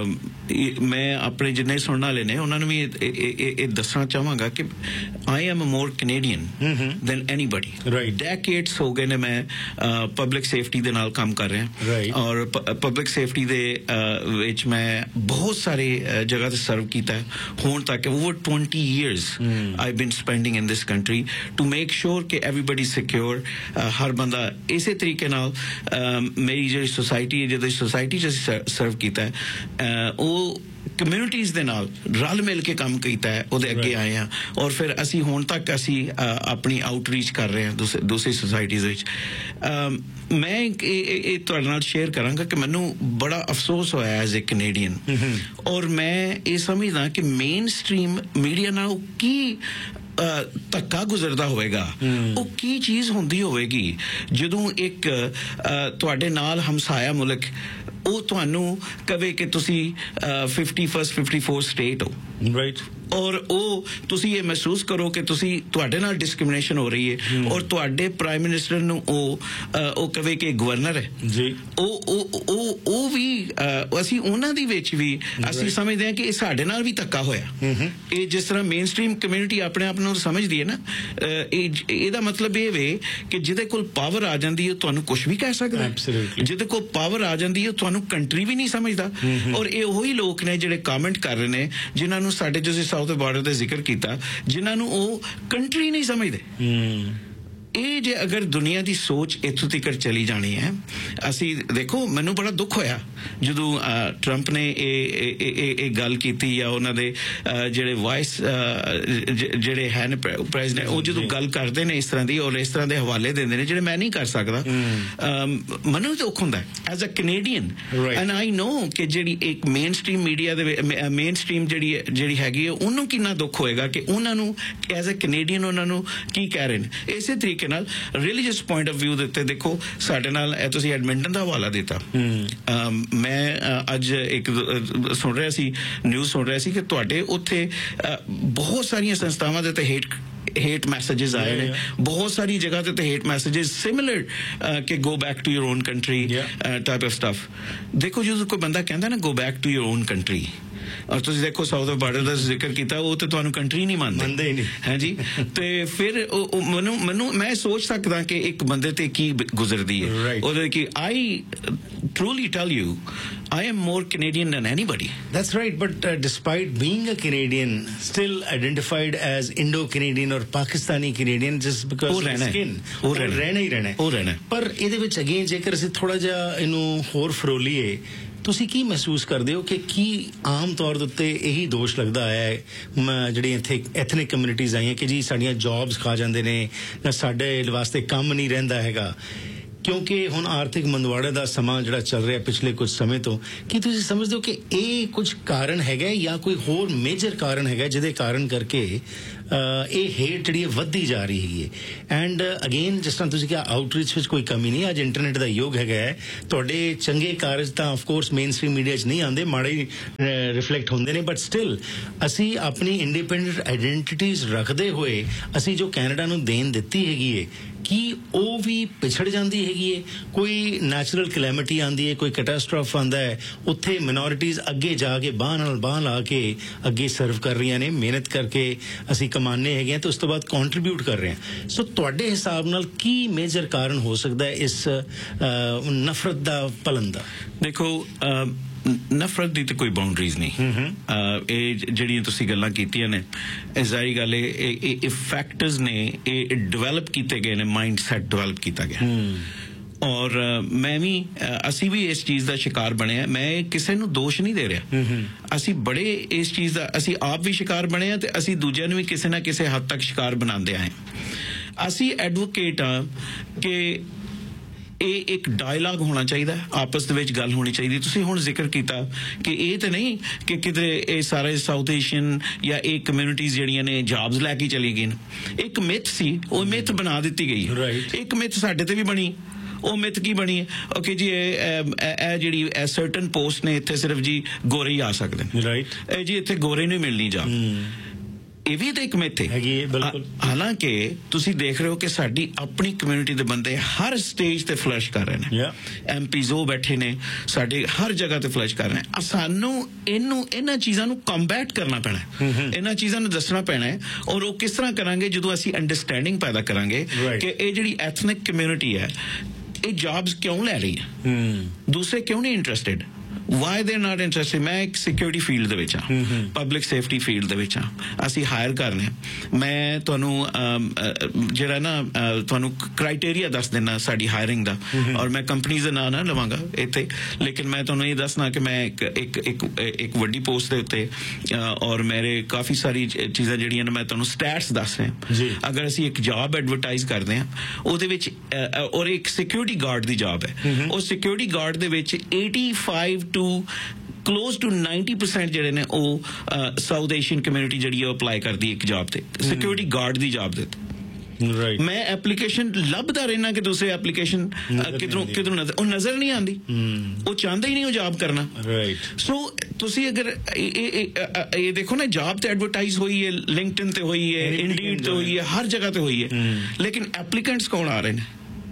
ਮੈਂ ਆਪਣੇ ਜਿੰਨੇ ਸੁਣਨ ਵਾਲੇ ਨੇ ਉਹਨਾਂ ਨੂੰ ਵੀ ਇਹ ਦੱਸਣਾ ਚਾਹਾਂਗਾ ਕਿ I am more Canadian then anybody. ਡੈਕੇਡਸ ਹੋ ਗਏ ਨੇ ਮੈਂ ਪਬਲਿਕ ਸੇਫਟੀ ਦੇ ਨਾਲ ਕੰਮ ਕਰ ਰਿਹਾ, ਔਰ ਪਬਲਿਕ ਸੇਫਟੀ ਦੇ ਵਿੱਚ ਮੈਂ ਬਹੁਤ ਸਾਰੇ ਜਗ੍ਹਾ ਤੇ ਸਰਵ ਕੀਤਾ ਹੁਣ ਤੱਕ। Over 20 years I've been spending in this country to make sure ਕਿ everybody secure, ਹਰ ਬੰਦਾ ਇਸੇ ਤਰੀਕੇ ਨਾਲ। ਮੇਰੀ ਜਿਹੜੀ ਸੁਸਾਇਟੀ ਹੈ, ਜਦੋਂ ਸੁਸਾਇਟੀ 'ਚ ਅਸੀਂ ਸਰਵ ਕੀਤਾ ਉਹ ਕਮਿਊਨਿਟੀਜ਼ ਦੇ ਨਾਲ ਰਲ ਮਿਲ ਕੇ ਕੰਮ ਕੀਤਾ ਹੈ, ਉਹਦੇ ਅੱਗੇ ਆਏ ਹਾਂ, ਔਰ ਫਿਰ ਅਸੀਂ ਹੁਣ ਤੱਕ ਅਸੀਂ ਆਪਣੀ ਆਊਟਰੀਚ ਕਰ ਰਹੇ ਹਾਂ ਦੂਸਰੀ ਸੁਸਾਇਟੀਜ਼ ਵਿੱਚ। ਮੈਂ ਇਹ ਤੁਹਾਡੇ ਨਾਲ ਸ਼ੇਅਰ ਕਰਾਂਗਾ ਕਿ ਮੈਨੂੰ ਬੜਾ ਅਫਸੋਸ ਹੋਇਆ ਐਜ਼ ਏ ਕੈਨੇਡੀਅਨ, ਔਰ ਮੈਂ ਇਹ ਸਮਝਦਾ ਕਿ ਮੇਨ ਸਟ੍ਰੀਮ ਮੀਡੀਆ ਨਾਲ ਕੀ ਧੱਕਾ ਗੁਜ਼ਰਦਾ ਹੋਵੇਗਾ, ਉਹ ਕੀ ਚੀਜ਼ ਹੁੰਦੀ ਹੋਵੇਗੀ ਜਦੋਂ ਇੱਕ ਤੁਹਾਡੇ ਨਾਲ ਹਮਸਾਇਆ ਮੁਲਕ ਉਹ ਤੁਹਾਨੂੰ ਕਵੇ ਕਿ ਤੁਸੀਂ 54 ਸਟੇਟ ਹੋ, ਰਾਈਟ, ਔਰ ਉਹ ਤੁਸੀਂ ਇਹ ਮਹਿਸੂਸ ਕਰੋ ਕਿ ਤੁਹਾਡੇ ਨਾਲ ਡਿਸਕ੍ਰਿਮੀਨੇਸ਼ਨ ਹੋ ਰਹੀ ਹੈ, ਔਰ ਤੁਹਾਡੇ ਪ੍ਰਾਈਮ ਮਿਨਿਸਟਰ ਨੂੰ ਉਹ ਕਵੇ ਕਿ ਗਵਰਨਰ ਹੈ ਜੀ, ਉਹ ਵੀ ਅਸੀਂ ਉਹਨਾਂ ਦੀ ਵਿੱਚ ਵੀ ਅਸੀਂ ਸਮਝਦੇ ਹਾਂ ਕਿ ਇਹ ਸਾਡੇ ਨਾਲ ਵੀ ਧੱਕਾ ਹੋਇਆ। ਇਹ ਜਿਸ ਤਰ੍ਹਾਂ ਮੇਨ ਸਟ੍ਰੀਮ ਕਮਿਊਨਿਟੀ ਆਪਣੇ ਆਪ ਨੂੰ ਸਮਝਦੀ ਹੈ ਨਾ, ਇਹਦਾ ਮਤਲਬ ਇਹ ਵੇ ਕਿ ਜਿਹਦੇ ਕੋਲ ਪਾਵਰ ਆ ਜਾਂਦੀ ਹੈ ਤੁਹਾਨੂੰ ਕੁਝ ਵੀ ਕਹਿ ਸਕਦਾ, ਜਿਹਦੇ ਕੋਲ ਪਾਵਰ ਆ ਜਾਂਦੀ ਹੈ ਤੁਹਾਨੂੰ ਕੰਟਰੀ ਵੀ ਨਹੀਂ ਸਮਝਦਾ। ਔਰ ਇਹ ਉਹੀ ਲੋਕ ਨੇ ਜਿਹੜੇ ਕਮੈਂਟ ਕਰ ਰਹੇ ਨੇ, ਜਿਨ੍ਹਾਂ ਨੂੰ ਸਾਡੇ ਤੁਸੀਂ ਸਾਊਥ ਬਾਰਡਰ ਦਾ ਜ਼ਿਕਰ ਕੀਤਾ, ਜਿਨ੍ਹਾਂ ਨੂੰ ਉਹ ਕੰਟਰੀ ਨਹੀਂ ਸਮਝਦੇ। ਇਹ ਜੇ ਅਗਰ ਦੁਨੀਆ ਦੀ ਸੋਚ ਇੱਥੋਂ ਤੱਕ ਚਲੀ ਜਾਣੀ ਹੈ, ਅਸੀਂ ਦੇਖੋ ਮੈਨੂੰ ਬੜਾ ਦੁੱਖ ਹੋਇਆ ਜਦੋਂ ਟਰੰਪ ਨੇ ਇਹ ਗੱਲ ਕੀਤੀ, ਜਾਂ ਉਹਨਾਂ ਦੇ ਜਿਹੜੇ ਵਾਈਸ ਜਿਹੜੇ ਹਨ ਪ੍ਰੈਜ਼ੀਡੈਂਟ, ਉਹ ਜਦੋਂ ਗੱਲ ਕਰਦੇ ਨੇ ਇਸ ਤਰ੍ਹਾਂ ਦੀ ਔਰ ਇਸ ਤਰ੍ਹਾਂ ਦੇ ਹਵਾਲੇ ਦਿੰਦੇ ਨੇ ਜਿਹੜੇ ਮੈਂ ਨਹੀਂ ਕਰ ਸਕਦਾ, ਮੈਨੂੰ ਦੁੱਖ ਹੁੰਦਾ as a Canadian. And I ਨੋ ਕਿ ਜਿਹੜੀ ਇੱਕ ਮੇਨ ਸਟ੍ਰੀਮ ਮੀਡੀਆ ਦੇ ਮੇਨ ਸਟ੍ਰੀਮ ਜਿਹੜੀ ਹੈਗੀ ਹੈ ਉਹਨੂੰ ਕਿੰਨਾ ਦੁੱਖ ਹੋਏਗਾ ਕਿ ਉਹਨਾਂ ਨੂੰ ਐਜ਼ ਅ ਕੈਨੇਡੀਅਨ ਉਹਨਾਂ ਨੂੰ ਕੀ ਕਹਿ ਰਹੇ ਨੇ। ਇਸੇ ਤਰੀਕੇ ਨਾਲ ਰਿਲੀਜੀਅਸ ਪੁਆਇੰਟ ਆਫ ਵਿਊ ਦੇ ਉੱਤੇ ਦੇਖੋ ਸਾਡੇ ਨਾਲ ਤੁਸੀਂ ਐਡਮਿੰਟਨ ਦਾ ਹਵਾਲਾ ਦਿੱਤਾ। ਮੈਂ ਅੱਜ ਇੱਕ ਨਿਊਜ਼ ਸੁਣ ਰਿਹਾ ਸੀ ਕਿ ਤੁਹਾਡੇ ਉੱਥੇ ਬਹੁਤ ਸਾਰੀਆਂ ਸੰਸਥਾਵਾਂ ਦੇ ਉੱਤੇ hate messages ਆਏ ਨੇ, ਬਹੁਤ ਸਾਰੀ ਜਗ੍ਹਾ ਤੇ hate messages similar ਕਿ go back to your own country type of stuff। ਦੇਖੋ ਜਦੋਂ ਕੋਈ ਬੰਦਾ ਕਹਿੰਦਾ ਨਾ go back to your own country, ਔਰ ਤੁਸੀਂ ਦੇਖੋ ਸਾਊਥ ਆਫ ਬਾਰਡਰ ਦਾ ਜ਼ਿਕਰ ਕੀਤਾ, ਉਹ ਤੇ ਤੁਹਾਨੂੰ ਕੰਟਰੀ ਨਹੀਂ ਮੰਨਦੇ ਨਹੀਂ ਹੈ ਜੀ, ਤੇ ਫਿਰ ਮੈਨੂੰ ਮੈਂ ਸੋਚ ਸਕਦਾ ਕਿ ਇੱਕ ਬੰਦੇ ਤੇ ਕੀ ਗੁਜ਼ਰਦੀ ਹੈ ਉਹਦੇ ਕਿ I truly tell you I am more Canadian than anybody. That's right, but despite being a Canadian, still identified as Indo-Canadian or Pakistani Canadian just because of skin, ਉਹ ਰਹਿਣਾ। ਪਰ ਇਹਦੇ ਵਿੱਚ ਅਗੇਨ ਜੇਕਰ ਅਸੀਂ ਥੋੜਾ ਜਿਹਾ ਇਹਨੂੰ ਹੋਰ ਫਰੋਲੀਏ, ਤੁਸੀਂ ਕੀ ਮਹਿਸੂਸ ਕਰਦੇ ਹੋ ਕਿ ਕੀ ਆਮ ਤੌਰ ਦੇ ਉੱਤੇ ਇਹੀ ਦੋਸ਼ ਲੱਗਦਾ ਹੈ ਜਿਹੜੀਆਂ ਇੱਥੇ ਐਥਨਿਕ ਕਮਿਊਨਿਟੀਜ਼ ਆਈਆਂ ਕਿ ਜੀ ਸਾਡੀਆਂ ਜੌਬਸ ਖਾ ਜਾਂਦੇ ਨੇ, ਜਾਂ ਸਾਡੇ ਵਾਸਤੇ ਕੰਮ ਨਹੀਂ ਰਹਿੰਦਾ ਹੈਗਾ, ਕਿਉਂਕਿ ਹੁਣ ਆਰਥਿਕ ਮੰਦਵਾੜੇ ਦਾ ਸਮਾਂ ਜਿਹੜਾ ਚੱਲ ਰਿਹਾ ਪਿਛਲੇ ਕੁਝ ਸਮੇਂ ਤੋਂ, ਕੀ ਤੁਸੀਂ ਸਮਝਦੇ ਹੋ ਕਿ ਇਹ ਕੁਝ ਕਾਰਨ ਹੈਗਾ ਜਾਂ ਕੋਈ ਹੋਰ ਮੇਜਰ ਕਾਰਨ ਹੈਗਾ ਜਿਹਦੇ ਕਾਰਨ ਕਰਕੇ ਇਹ ਹੇਟ ਜਿਹੜੀ ਵੱਧਦੀ ਜਾ ਰਹੀ ਹੈਗੀ ਹੈ। ਐਂਡ ਅਗੇਨ ਜਿਸ ਤਰ੍ਹਾਂ ਤੁਸੀਂ ਕਿਹਾ ਆਊਟਰੀਚ ਵਿੱਚ ਕੋਈ ਕਮੀ ਨਹੀਂ, ਅੱਜ ਇੰਟਰਨੈਟ ਦਾ ਯੁੱਗ ਹੈਗਾ ਹੈ। ਤੁਹਾਡੇ ਚੰਗੇ ਕਾਰਜ ਤਾਂ ਆਫਕੋਰਸ ਮੇਨ ਸਟ੍ਰੀਮ ਮੀਡੀਆ 'ਚ ਨਹੀਂ ਆਉਂਦੇ, ਮਾੜੇ ਹੀ ਰਿਫਲੈਕਟ ਹੁੰਦੇ ਨੇ, ਬਟ ਸਟਿਲ ਅਸੀਂ ਆਪਣੀ ਇੰਡੀਪੈਂਡੈਂਟ ਆਈਡੈਂਟੀਟੀਜ਼ ਰੱਖਦੇ ਹੋਏ ਅਸੀਂ ਜੋ ਕੈਨੇਡਾ ਨੂੰ ਦੇਣ ਦਿੱਤੀ ਹੈਗੀ ਹੈ, ਕੀ ਉਹ ਵੀ ਪਿਛੜ ਜਾਂਦੀ ਹੈਗੀ ਹੈ? ਕੋਈ ਨੈਚੁਰਲ ਕਲੈਮਿਟੀ ਆਉਂਦੀ ਹੈ, ਕੋਈ ਕੈਟਾਸਟ੍ਰੋਫ ਆਉਂਦਾ ਹੈ, ਉੱਥੇ ਮਿਨੋਰਿਟੀਜ਼ ਅੱਗੇ ਜਾ ਕੇ ਬਾਂਹ ਨਾਲ ਬਾਂਹ ਲਾ ਕੇ ਅੱਗੇ ਸਰਵ ਕਰ ਰਹੀਆਂ ਨੇ, ਮਿਹਨਤ ਕਰਕੇ ਅਸੀਂ ਕਮਾਉਂਦੇ ਹੈਗੇ ਹਾਂ ਤੇ ਉਸ ਤੋਂ ਬਾਅਦ ਕੰਟਰੀਬਿਊਟ ਕਰ ਰਹੇ ਹਾਂ। ਸੋ ਤੁਹਾਡੇ ਹਿਸਾਬ ਨਾਲ ਕੀ ਮੇਜਰ ਕਾਰਨ ਹੋ ਸਕਦਾ ਹੈ ਇਸ ਨਫ਼ਰਤ ਦਾ ਪਲਣ ਦਾ? ਦੇਖੋ, ਨਫ਼ਰਤ ਦੀ ਤਾਂ ਕੋਈ ਬਾਉਂਡਰੀਜ਼ ਨਹੀਂ। ਇਹ ਜਿਹੜੀਆਂ ਤੁਸੀਂ ਗੱਲਾਂ ਕੀਤੀਆਂ ਨੇ, ਇਹ ਜ਼ਾਹਰੀ ਗੱਲ ਇਹ ਫੈਕਟਰਸ ਨੇ, ਇਹ ਡਿਵੈਲਪ ਕੀਤੇ ਗਏ ਨੇ, ਮਾਈਂਡ ਸੈਟ ਡਿਵੈਲਪ ਕੀਤਾ ਗਿਆ। ਔਰ ਮੈਂ ਵੀ, ਅਸੀਂ ਵੀ ਇਸ ਚੀਜ਼ ਦਾ ਸ਼ਿਕਾਰ ਬਣੇ ਆ। ਮੈਂ ਕਿਸੇ ਨੂੰ ਦੋਸ਼ ਨਹੀਂ ਦੇ ਰਿਹਾ, ਅਸੀਂ ਬੜੇ ਇਸ ਚੀਜ਼ ਦਾ, ਅਸੀਂ ਆਪ ਵੀ ਸ਼ਿਕਾਰ ਬਣੇ ਆ ਤੇ ਅਸੀਂ ਦੂਜਿਆਂ ਨੂੰ ਵੀ ਕਿਸੇ ਨਾ ਕਿਸੇ ਹੱਦ ਤੱਕ ਸ਼ਿਕਾਰ ਬਣਾਉਂਦੇ ਆਏ। ਅਸੀਂ ਐਡਵੋਕੇਟ ਆ ਕਿ ਇਹ ਇੱਕ ਡਾਇਲਾਗ ਹੋਣਾ ਚਾਹੀਦਾ, ਆਪਸ ਦੇ ਵਿੱਚ ਗੱਲ ਹੋਣੀ ਚਾਹੀਦੀ। ਤੁਸੀਂ ਹੁਣ ਜ਼ਿਕਰ ਕੀਤਾ ਕਿ ਇਹ ਤਾਂ ਨਹੀਂ ਕਿ ਕਿਧਰੇ ਇਹ ਸਾਰੇ ਸਾਊਥ ਏਸ਼ੀਅਨ ਜਾਂ ਇਹ ਕਮਿਊਨਿਟੀਜ਼ ਜਿਹੜੀਆਂ ਨੇ ਜੌਬਸ ਲੈ ਕੇ ਚਲੀ ਗਈਆਂ। ਇੱਕ ਮਿਥ ਸੀ, ਉਹ ਮਿਥ ਬਣਾ ਦਿੱਤੀ ਗਈ। ਇੱਕ ਮਿਥ ਸਾਡੇ ਤੇ ਵੀ ਬਣੀ। ਉਹ ਮਿਥ ਕੀ ਬਣੀ ਹੈ? ਓਕੇ ਜੀ, ਇਹ ਜਿਹੜੀ ਸਰਟਨ ਪੋਸਟ ਨੇ ਇੱਥੇ ਸਿਰਫ ਜੀ ਗੋਰੇ ਹੀ ਆ ਸਕਦੇ ਨੇ, ਇਹ ਜੀ ਇੱਥੇ ਗੋਰੇ ਨੂੰ ਮਿਲਣੀ ਜਾ। ਇਹ ਵੀ ਤਾਂ ਇੱਕ ਮਿੱਥ ਹੈ। ਹਾਲਾਂਕਿ ਤੁਸੀਂ ਦੇਖ ਰਹੇ ਹੋ ਕਿ ਸਾਡੀ ਆਪਣੀ ਕਮਿਊਨਿਟੀ ਦੇ ਬੰਦੇ ਹਰ ਸਟੇਜ ਤੇ ਫਲਸ਼ ਕਰ ਰਹੇ ਨੇ। MPs ਉਹ ਬੈਠੇ ਨੇ ਸਾਡੇ ਹਰ ਜਗ੍ਹਾ ਤੇ ਫਲਸ਼ ਕਰ ਰਹੇ ਨੇ। ਸਾਨੂੰ ਇਹਨਾਂ ਚੀਜ਼ਾਂ ਨੂੰ ਕੰਬੈਟ ਕਰਨਾ ਪੈਣਾ, ਇਹਨਾਂ ਚੀਜ਼ਾਂ ਨੂੰ ਦੱਸਣਾ ਪੈਣਾ ਹੈ। ਔਰ ਉਹ ਕਿਸ ਤਰ੍ਹਾਂ ਕਰਾਂਗੇ? ਜਦੋਂ ਅਸੀਂ ਅੰਡਰਸਟੈਂਡਿੰਗ ਪੈਦਾ ਕਰਾਂਗੇ ਕਿ ਇਹ ਜਿਹੜੀ ਐਥਨਿਕ ਕਮਿਊਨਿਟੀ ਹੈ, ਇਹ ਜੌਬਸ ਕਿਉਂ ਲੈ ਰਹੀ ਹੈ, ਦੂਸਰੇ ਕਿਉਂ ਨਹੀਂ interested, why they're not interested। ਮੈਂ ਇੱਕ ਸਿਕਿਉਰਿਟੀ ਫੀਲਡ ਦੇ ਵਿੱਚ ਹਾਂ, ਪਬਲਿਕ ਸੇਫਟੀ ਫੀਲਡ ਦੇ ਵਿੱਚ ਹਾਂ, ਅਸੀਂ ਹਾਇਰ ਕਰਨੇ। ਮੈਂ ਤੁਹਾਨੂੰ ਜਿਹੜਾ ਨਾ ਤੁਹਾਨੂੰ ਕ੍ਰਾਈਟੇਰੀਆ ਦੱਸ ਦੇਣਾ ਸਾਡੀ ਹਾਇਰਿੰਗ ਦਾ, ਔਰ ਮੈਂ ਕੰਪਨੀਜ਼ ਦਾ ਨਾਂ ਨਾ ਲਵਾਂਗਾ ਇੱਥੇ, ਲੇਕਿਨ ਮੈਂ ਤੁਹਾਨੂੰ ਇਹ ਦੱਸਣਾ ਕਿ ਮੈਂ ਇੱਕ ਵੱਡੀ ਪੋਸਟ ਦੇ ਉੱਤੇ, ਔਰ ਮੇਰੇ ਕਾਫੀ ਸਾਰੀ ਚੀਜ਼ਾਂ ਜਿਹੜੀਆਂ ਨੇ ਮੈਂ ਤੁਹਾਨੂੰ ਸਟੈਟਸ ਦੱਸ ਰਿਹਾ। ਅਗਰ ਅਸੀਂ ਇੱਕ ਜੌਬ ਐਡਵਰਟਾਈਜ਼ ਕਰਦੇ ਹਾਂ, ਉਹਦੇ ਵਿੱਚ ਔਰ ਇੱਕ ਸਿਕਿਉਰਿਟੀ ਗਾਰਡ ਦੀ ਜੌਬ ਹੈ, ਉਹ ਸਿਕਿਉਰਿਟੀ ਗਾਰਡ ਦੇ ਵਿੱਚ 85 to close to 90% ਜਿਹੜੇ ਨੇ ਉਹ ਸਾਊਥ ਏਸ਼ੀਅਨ ਕਮਿਊਨਿਟੀ ਜਿਹੜੀ ਉਹ ਅਪਲਾਈ ਕਰਦੀ ਇੱਕ ਜੌਬ ਤੇ, ਸਿਕਿਉਰਿਟੀ ਗਾਰਡ ਦੀ ਜੌਬ ਦੇ। ਮੈਂ ਐਪਲੀਕੇਸ਼ਨ ਲੱਭਦਾ ਰਹਿਣਾ ਕਿ ਦੂਸਰੇ ਐਪਲੀਕੇਸ਼ਨ ਕਿਧਰੋਂ ਉਹ ਨਜ਼ਰ ਨਹੀਂ ਆਉਂਦੀ, ਉਹ ਚਾਹੁੰਦਾ ਹੀ ਨਹੀਂ ਉਹ ਜੌਬ ਕਰਨਾ। ਸੋ ਤੁਸੀਂ ਅਗਰ ਇਹ ਦੇਖੋ ਨਾ, ਜੌਬ ਤੇ ਐਡਵਰਟਾਈਜ਼ ਹੋਈ ਹੈ, ਲਿੰਕਡਇਨ ਤੇ ਹੋਈ ਹੈ, ਇੰਡੀਡ ਤੇ ਹੋਈ ਹੈ, ਹਰ ਜਗ੍ਹਾ ਤੇ ਹੋਈ ਹੈ, ਲੇਕਿਨ ਐਪਲੀਕੈਂਟਸ ਕੌਣ ਆ ਰਹੇ ਨੇ?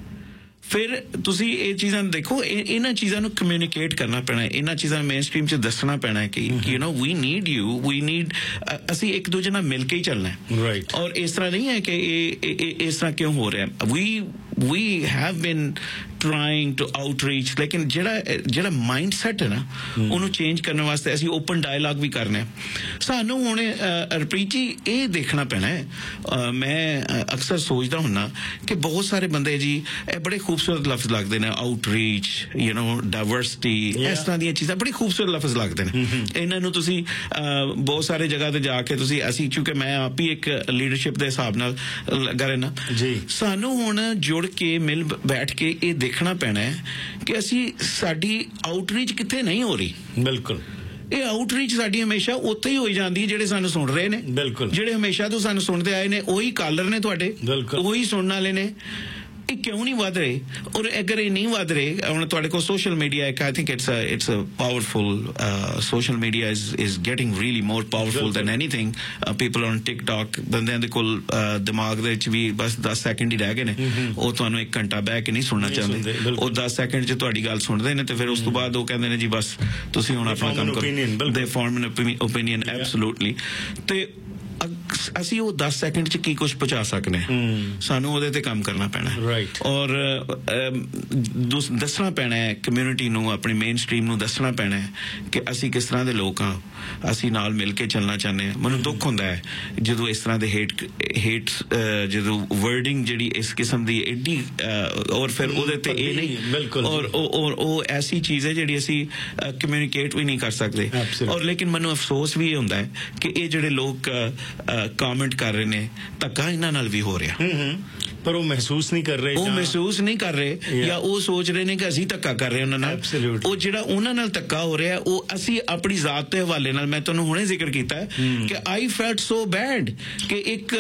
ਫਿਰ ਤੁਸੀਂ ਇਹ ਚੀਜ਼ਾਂ ਦੇਖੋ, ਇਹਨਾਂ ਚੀਜ਼ਾਂ ਨੂੰ ਕਮਿਊਨੀਕੇਟ ਕਰਨਾ ਪੈਣਾ, ਇਹਨਾਂ ਚੀਜ਼ਾਂ ਨੂੰ ਮੇਨ ਸਟ੍ਰੀਮ 'ਚ ਦੱਸਣਾ ਪੈਣਾ ਕਿ ਯੂ ਨੋ ਵੀ ਨੀਡ ਅਸੀਂ ਇੱਕ ਦੂਜੇ ਨਾਲ ਮਿਲ ਕੇ ਹੀ ਚੱਲਣਾ ਹੈ। ਔਰ ਇਸ ਤਰ੍ਹਾਂ ਨਹੀਂ ਹੈ ਕਿ ਇਹ ਇਸ ਤਰ੍ਹਾਂ ਕਿਉਂ ਹੋ ਰਿਹਾ। we have been trying to outreach, ਲੇਕਿਨ ਜਿਹੜਾ ਮਾਈਂਡ ਸੈਟ ਹੈ ਨਾ, ਉਹਨੂੰ ਚੇਂਜ ਕਰਨ ਵਾਸਤੇ ਅਸੀਂ ਓਪਨ ਡਾਇਲਾਗ ਵੀ ਕਰਨਾ ਹੈ। ਸਾਨੂੰ ਹੁਣ ਹਰਪ੍ਰੀਤ ਜੀ ਇਹ ਦੇਖਣਾ ਪੈਣਾ ਹੈ। ਮੈਂ ਅਕਸਰ ਸੋਚਦਾ ਹੁੰਨਾ ਕਿ ਬਹੁਤ ਸਾਰੇ ਬੰਦੇ ਜੀ ਇਹ ਬੜੇ ਖੂਬਸੂਰਤ ਲਫ਼ਜ਼ ਲੱਗਦੇ ਨੇ, ਆਊਟਰੀਚ, ਡਾਇਵਰਸਿਟੀ, ਇਸ ਤਰ੍ਹਾਂ ਦੀਆਂ ਚੀਜ਼ਾਂ ਬੜੀ ਖੂਬਸੂਰਤ ਲਫ਼ਜ਼ ਲੱਗਦੇ ਨੇ। ਇਹਨਾਂ ਨੂੰ ਤੁਸੀਂ ਬਹੁਤ ਸਾਰੇ ਜਗ੍ਹਾ ਤੇ ਜਾ ਕੇ ਅਸੀਂ ਕਿਉਂਕਿ ਮੈਂ ਆਪ ਹੀ ਇੱਕ ਲੀਡਰਸ਼ਿਪ ਦੇ ਹਿਸਾਬ ਨਾਲ ਲੱਗਾ ਰਹਿਣਾ, ਸਾਨੂੰ ਹੁਣ ਜੁੜ ਕੇ ਮਿਲ ਬੈਠ ਕੇ ਇਹ ਦੇਖਣਾ ਪੈਣਾ ਹੈ ਕਿ ਸਾਡੀ ਆਊਟਰੀਚ ਕਿੱਥੇ ਨਹੀਂ ਹੋ ਰਹੀ। ਬਿਲਕੁਲ, ਇਹ ਆਊਟਰੀਚ ਸਾਡੀ ਹਮੇਸ਼ਾ ਉੱਥੇ ਹੀ ਹੋਈ ਜਾਂਦੀ ਹੈ ਜਿਹੜੇ ਸਾਨੂੰ ਸੁਣ ਰਹੇ ਨੇ। ਬਿਲਕੁਲ, ਜਿਹੜੇ ਹਮੇਸ਼ਾ ਤੋਂ ਸਾਨੂੰ ਸੁਣਦੇ ਆਏ ਨੇ, ਉਹੀ ਕਾਲਰ ਨੇ ਤੁਹਾਡੇ, ਉਹੀ ਸੁਣਨ ਵਾਲੇ ਨੇ। ਇਹ ਕਿਉਂ ਨਹੀਂ ਵੱਧ ਰਹੇ? ਔਰ ਅਗਰ ਇਹ ਨਹੀਂ ਵੱਧ ਰਹੇ, ਹੁਣ ਤੁਹਾਡੇ ਕੋਲ ਸੋਸ਼ਲ ਮੀਡੀਆ ਇੱਕ, I think it's a powerful, social media is getting really more powerful then anything. People on TikTok, ਬੰਦਿਆਂ ਦੇ ਕੋਲ ਦਿਮਾਗ ਦੇ ਵਿੱਚ ਵੀ ਬਸ 10 ਸੈਕਿੰਡ ਹੀ ਰਹਿ ਗਏ ਨੇ, ਉਹ ਤੁਹਾਨੂੰ 1 ਘੰਟਾ ਬਹਿ ਕੇ ਨਹੀਂ ਸੁਣਨਾ ਚਾਹੁੰਦੇ, ਉਹ 10 ਸੈਕਿੰਡ 'ਚ ਤੁਹਾਡੀ ਗੱਲ ਸੁਣਦੇ ਨੇ ਤੇ ਫਿਰ ਉਸ ਤੋਂ ਬਾਅਦ ਉਹ ਕਹਿੰਦੇ ਨੇ ਜੀ ਬਸ ਤੁਸੀਂ ਹੁਣ ਆਪਣਾ ਕੰਮ ਕਰੋ। ਦੇ ਫਾਰਮ ਐਨ ਓਪੀਨੀਅਨ, ਐਬਸੋਲੂਟਲੀ। ਤੇ ਅਸੀਂ ਉਹ 10 ਸੈਕਿੰਡ 'ਚ ਕੀ ਕੁਛ ਪਹੁੰਚਾ ਸਕਦੇ ਹਾਂ, ਸਾਨੂੰ ਉਹਦੇ ਤੇ ਕੰਮ ਕਰਨਾ ਪੈਣਾ। ਔਰ ਦੱਸਣਾ ਪੈਣਾ ਹੈ ਕਮਿਊਨਿਟੀ ਨੂੰ, ਆਪਣੀ ਮੇਨ ਸਟ੍ਰੀਮ ਨੂੰ ਦੱਸਣਾ ਪੈਣਾ ਹੈ ਕਿ ਅਸੀਂ ਕਿਸ ਤਰ੍ਹਾਂ ਦੇ ਲੋਕ ਹਾਂ, ਅਸੀਂ ਨਾਲ ਮਿਲ ਕੇ ਚੱਲਣਾ ਚਾਹੁੰਦੇ ਹਾਂ। ਮੈਨੂੰ ਦੁੱਖ ਹੁੰਦਾ ਹੈ ਜਦੋਂ ਇਸ ਤਰ੍ਹਾਂ ਦੇ ਹੇਟ ਜਦੋਂ ਵਰਡਿੰਗ ਜਿਹੜੀ ਇਸ ਕਿਸਮ ਦੀ ਐਡੀ, ਔਰ ਫਿਰ ਉਹਦੇ ਤੇ ਇਹ ਨਹੀਂ, ਔਰ ਉਹ ਐਸੀ ਚੀਜ਼ ਹੈ ਜਿਹੜੀ ਅਸੀਂ ਕਮਿਊਨੀਕੇਟ ਵੀ ਨਹੀਂ ਕਰ ਸਕਦੇ। ਔਰ ਲੇਕਿਨ ਮੈਨੂੰ ਅਫਸੋਸ ਵੀ ਇਹ ਹੁੰਦਾ ਹੈ ਕਿ ਇਹ ਜਿਹੜੇ ਲੋਕ ਕਮੈਂਟ ਕਰ ਰਹੇ ਨੇ ਧੱਕਾ ਇਹਨਾਂ ਨਾਲ ਵੀ ਹੋ ਰਿਹਾ ਪਰ ਉਹ ਮਹਿਸੂਸ ਨਹੀਂ ਕਰ ਰਹੇ, ਉਹ ਮਹਿਸੂਸ ਨਹੀਂ ਕਰ ਰਹੇ ਜਾਂ ਉਹ ਸੋਚ ਰਹੇ ਨੇ ਕਿ ਅਸੀਂ ਧੱਕਾ ਕਰ ਰਹੇ ਉਹਨਾਂ ਨਾਲ। ਉਹ ਜਿਹੜਾ ਉਹਨਾਂ ਨਾਲ ਧੱਕਾ ਹੋ ਰਿਹਾ ਉਹ ਅਸੀਂ ਆਪਣੀ ਜ਼ਾਤ ਦੇ ਹਵਾਲੇ ਨਾਲ, ਮੈਂ ਤੁਹਾਨੂੰ ਹੁਣੇ ਜ਼ਿਕਰ ਕੀਤਾ ਕਿ ਆਈ ਫੈਲਟ ਸੋ ਬੈਡ ਕਿ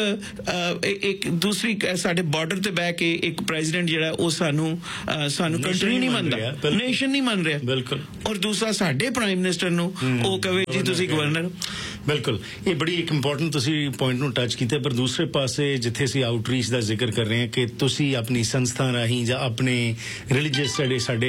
ਇੱਕ ਦੂਸਰੀ ਸਾਡੇ ਬਾਰਡਰ ਤੇ ਬਹਿ ਕੇ ਇੱਕ ਪ੍ਰੈਜ਼ੀਡੈਂਟ ਜਿਹੜਾ ਉਹ ਸਾਨੂੰ ਕੰਟਰੀ ਨਹੀਂ ਮੰਨਦਾ, ਨੇਸ਼ਨ ਨਹੀਂ ਮੰਨ ਰਿਹਾ ਬਿਲਕੁਲ, ਔਰ ਦੂਸਰਾ ਸਾਡੇ ਪ੍ਰਾਈਮ ਮਿਨਿਸਟਰ ਨੂੰ ਉਹ ਕਹੇ ਜੀ ਤੁਸੀਂ ਗਵਰਨਰ। ਬਿਲਕੁਲ, ਇਹ ਬੜੀ ਇੱਕ ਇੰਪੋਰਟੈਂਟ ਤੁਸੀਂ ਪੁਆਇੰਟ ਨੂੰ ਟੱਚ ਕੀਤਾ। ਪਰ ਦੂਸਰੇ ਪਾਸੇ ਜਿੱਥੇ ਅਸੀਂ ਆਊਟਰੀਚ ਦਾ ਜ਼ਿਕਰ ਕਰ ਰਹੇ ਹਾਂ ਕਿ ਤੁਸੀਂ ਆਪਣੀ ਸੰਸਥਾ ਰਾਹੀਂ ਜਾਂ ਆਪਣੇ ਰਿਲੀਜੀਅਸ ਸਾਡੇ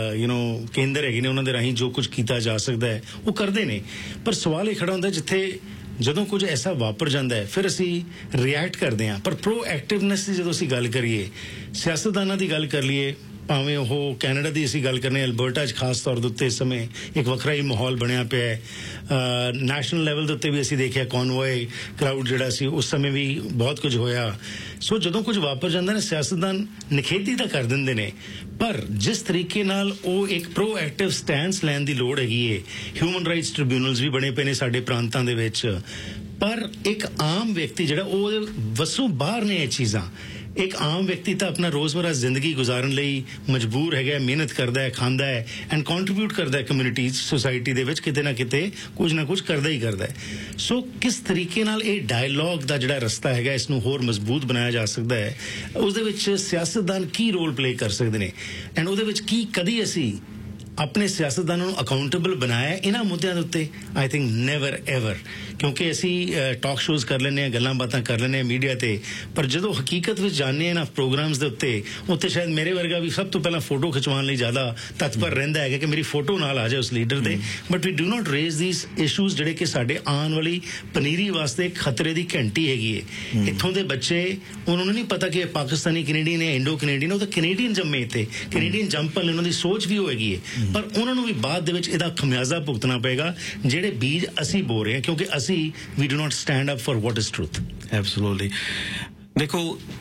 ਕੇਂਦਰ ਹੈਗੇ ਨੇ ਉਹਨਾਂ ਦੇ ਰਾਹੀਂ ਜੋ ਕੁਝ ਕੀਤਾ ਜਾ ਸਕਦਾ ਹੈ ਉਹ ਕਰਦੇ ਨੇ, ਪਰ ਸਵਾਲ ਇਹ ਖੜਾ ਹੁੰਦਾ ਜਿੱਥੇ ਜਦੋਂ ਕੁਝ ਐਸਾ ਵਾਪਰ ਜਾਂਦਾ ਹੈ ਫਿਰ ਅਸੀਂ ਰਿਐਕਟ ਕਰਦੇ ਹਾਂ। ਪਰ ਪ੍ਰੋਐਕਟਿਵਨੈਸ ਦੀ ਜਦੋਂ ਅਸੀਂ ਗੱਲ ਕਰੀਏ, ਸਿਆਸਤਦਾਨਾਂ ਦੀ ਗੱਲ ਕਰ ਲਈਏ, ਭਾਵੇਂ ਉਹ ਕੈਨੇਡਾ ਦੀ ਅਸੀਂ ਗੱਲ ਕਰਨੇ, ਅਲਬਰਟਾ 'ਚ ਖਾਸ ਤੌਰ ਦੇ ਉੱਤੇ ਇਸ ਸਮੇਂ ਇੱਕ ਵੱਖਰਾ ਹੀ ਮਾਹੌਲ ਬਣਿਆ ਪਿਆ ਹੈ। ਨੈਸ਼ਨਲ ਲੈਵਲ ਦੇ ਉੱਤੇ ਵੀ ਅਸੀਂ ਦੇਖਿਆ ਕੌਨਵੋਏ ਕਰਾਊਡ ਜਿਹੜਾ ਸੀ ਉਸ ਸਮੇਂ ਵੀ ਬਹੁਤ ਕੁਝ ਹੋਇਆ। ਸੋ ਜਦੋਂ ਕੁਝ ਵਾਪਰ ਜਾਂਦਾ ਨੇ ਸਿਆਸਤਦਾਨ ਨਿਖੇਧੀ ਤਾਂ ਕਰ ਦਿੰਦੇ ਨੇ, ਪਰ ਜਿਸ ਤਰੀਕੇ ਨਾਲ ਉਹ ਇੱਕ ਪ੍ਰੋਐਕਟਿਵ ਸਟੈਂਸ ਲੈਣ ਦੀ ਲੋੜ ਹੈਗੀ ਏ, ਹਿਊਮਨ ਰਾਈਟਸ ਟ੍ਰਿਬਿਊਨਲਸ ਵੀ ਬਣੇ ਪਏ ਨੇ ਸਾਡੇ ਪ੍ਰਾਂਤਾਂ ਦੇ ਵਿੱਚ, ਪਰ ਇੱਕ ਆਮ ਵਿਅਕਤੀ ਜਿਹੜਾ ਉਹ ਵਸੋਂ ਬਾਹਰ ਨੇ ਇਹ ਚੀਜ਼ਾਂ। ਇੱਕ ਆਮ ਵਿਅਕਤੀ ਤਾਂ ਆਪਣਾ ਰੋਜ਼ਮਰਾ ਜ਼ਿੰਦਗੀ ਗੁਜ਼ਾਰਨ ਲਈ ਮਜਬੂਰ ਹੈਗਾ, ਮਿਹਨਤ ਕਰਦਾ ਹੈ, ਖਾਂਦਾ ਹੈ ਐਂਡ ਕੰਟਰੀਬਿਊਟ ਕਰਦਾ ਹੈ ਕਮਿਊਨਿਟੀ ਸੋਸਾਇਟੀ ਦੇ ਵਿੱਚ, ਕਿਤੇ ਨਾ ਕਿਤੇ ਕੁਝ ਨਾ ਕੁਝ ਕਰਦਾ ਹੀ ਕਰਦਾ ਹੈ। ਸੋ ਕਿਸ ਤਰੀਕੇ ਨਾਲ ਇਹ ਡਾਇਲੌਗ ਦਾ ਜਿਹੜਾ ਰਸਤਾ ਹੈਗਾ ਇਸ ਨੂੰ ਹੋਰ ਮਜ਼ਬੂਤ ਬਣਾਇਆ ਜਾ ਸਕਦਾ ਹੈ, ਉਸਦੇ ਵਿੱਚ ਸਿਆਸਤਦਾਨ ਕੀ ਰੋਲ ਪਲੇ ਕਰ ਸਕਦੇ ਨੇ ਐਂਡ ਉਹਦੇ ਵਿੱਚ ਕਦੀ ਅਸੀਂ ਆਪਣੇ ਸਿਆਸਤਦਾਨਾਂ ਨੂੰ ਅਕਾਊਂਟੇਬਲ ਬਣਾਇਆ ਇਹਨਾਂ ਮੁੱਦਿਆਂ ਦੇ ਉੱਤੇ? ਆਈ ਥਿੰਕ ਨੈਵਰ ਐਵਰ, ਕਿਉਂਕਿ ਅਸੀਂ ਟਾਕ ਸ਼ੋਜ਼ ਕਰ ਲੈਂਦੇ ਹਾਂ, ਗੱਲਾਂ ਬਾਤਾਂ ਕਰ ਲੈਂਦੇ ਹਾਂ ਮੀਡੀਆ ਤੇ, ਪਰ ਜਦੋਂ ਹਕੀਕਤ ਵਿੱਚ ਜਾਂਦੇ ਹਾਂ ਨਾ ਪ੍ਰੋਗਰਾਮਸ ਦੇ ਉੱਤੇ ਸ਼ਾਇਦ ਮੇਰੇ ਵਰਗਾ ਵੀ ਸਭ ਤੋਂ ਪਹਿਲਾਂ ਫੋਟੋ ਖਿਚਵਾਉਣ ਲਈ ਜ਼ਿਆਦਾ ਤਤਪਰ ਰਹਿੰਦਾ ਹੈਗਾ ਕਿ ਮੇਰੀ ਫੋਟੋ ਨਾਲ ਆ ਜਾਏ ਉਸ ਲੀਡਰ ਦੇ, but we do not raise these issues ਜਿਹੜੇ ਕਿ ਸਾਡੇ ਆਉਣ ਵਾਲੀ ਪਨੀਰੀ ਵਾਸਤੇ ਖਤਰੇ ਦੀ ਘੰਟੀ ਹੈਗੀ ਹੈ। ਇੱਥੋਂ ਦੇ ਬੱਚੇ ਉਹਨਾਂ ਨੂੰ ਨਹੀਂ ਪਤਾ ਕਿ ਇਹ ਪਾਕਿਸਤਾਨੀ ਕੈਨੇਡੀਅਨ ਹੈ, ਇੰਡੋ ਕੈਨੇਡੀਅਨ, ਉਹ ਤਾਂ ਕੈਨੇਡੀਅਨ ਜੰਮੇ ਤੇ ਕੈਨੇਡੀਅਨ ਜੰਪਲ, ਉਹਨਾਂ ਦੀ ਸੋਚ ਵੀ ਹੋਏਗੀ, ਪਰ ਉਹਨਾਂ ਨੂੰ ਵੀ ਬਾਅਦ ਦੇ ਵਿੱਚ ਇਹਦਾ ਖਮਿਆਜ਼ਾ ਭੁਗਤਣਾ ਪਏਗਾ ਜਿਹੜੇ ਬੀਜ ਅਸੀਂ ਬੋ ਰਹੇ ਹਾਂ, ਕਿਉਂਕਿ ਅਸੀਂ we do not stand up for what is truth. Absolutely. ਦੇਖੋ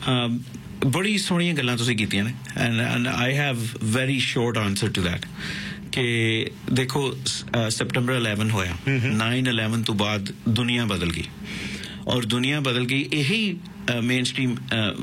ਬੜੀ ਸੋਹਣੀਆਂ ਗੱਲਾਂ ਤੁਸੀਂ ਕੀਤੀਆਂ ਨੇ and I have very short answer to that ਕਿ ਦੇਖੋ ਸੈਪਟੈਂਬਰ 11 ਹੋਇਆ, 9/11 ਤੋਂ ਬਾਅਦ ਦੁਨੀਆ ਬਦਲ ਗਈ, ਔਰ ਦੁਨੀਆ ਬਦਲ ਗਈ ਇਹੀ ਮੇਨ ਸਟ੍ਰੀਮ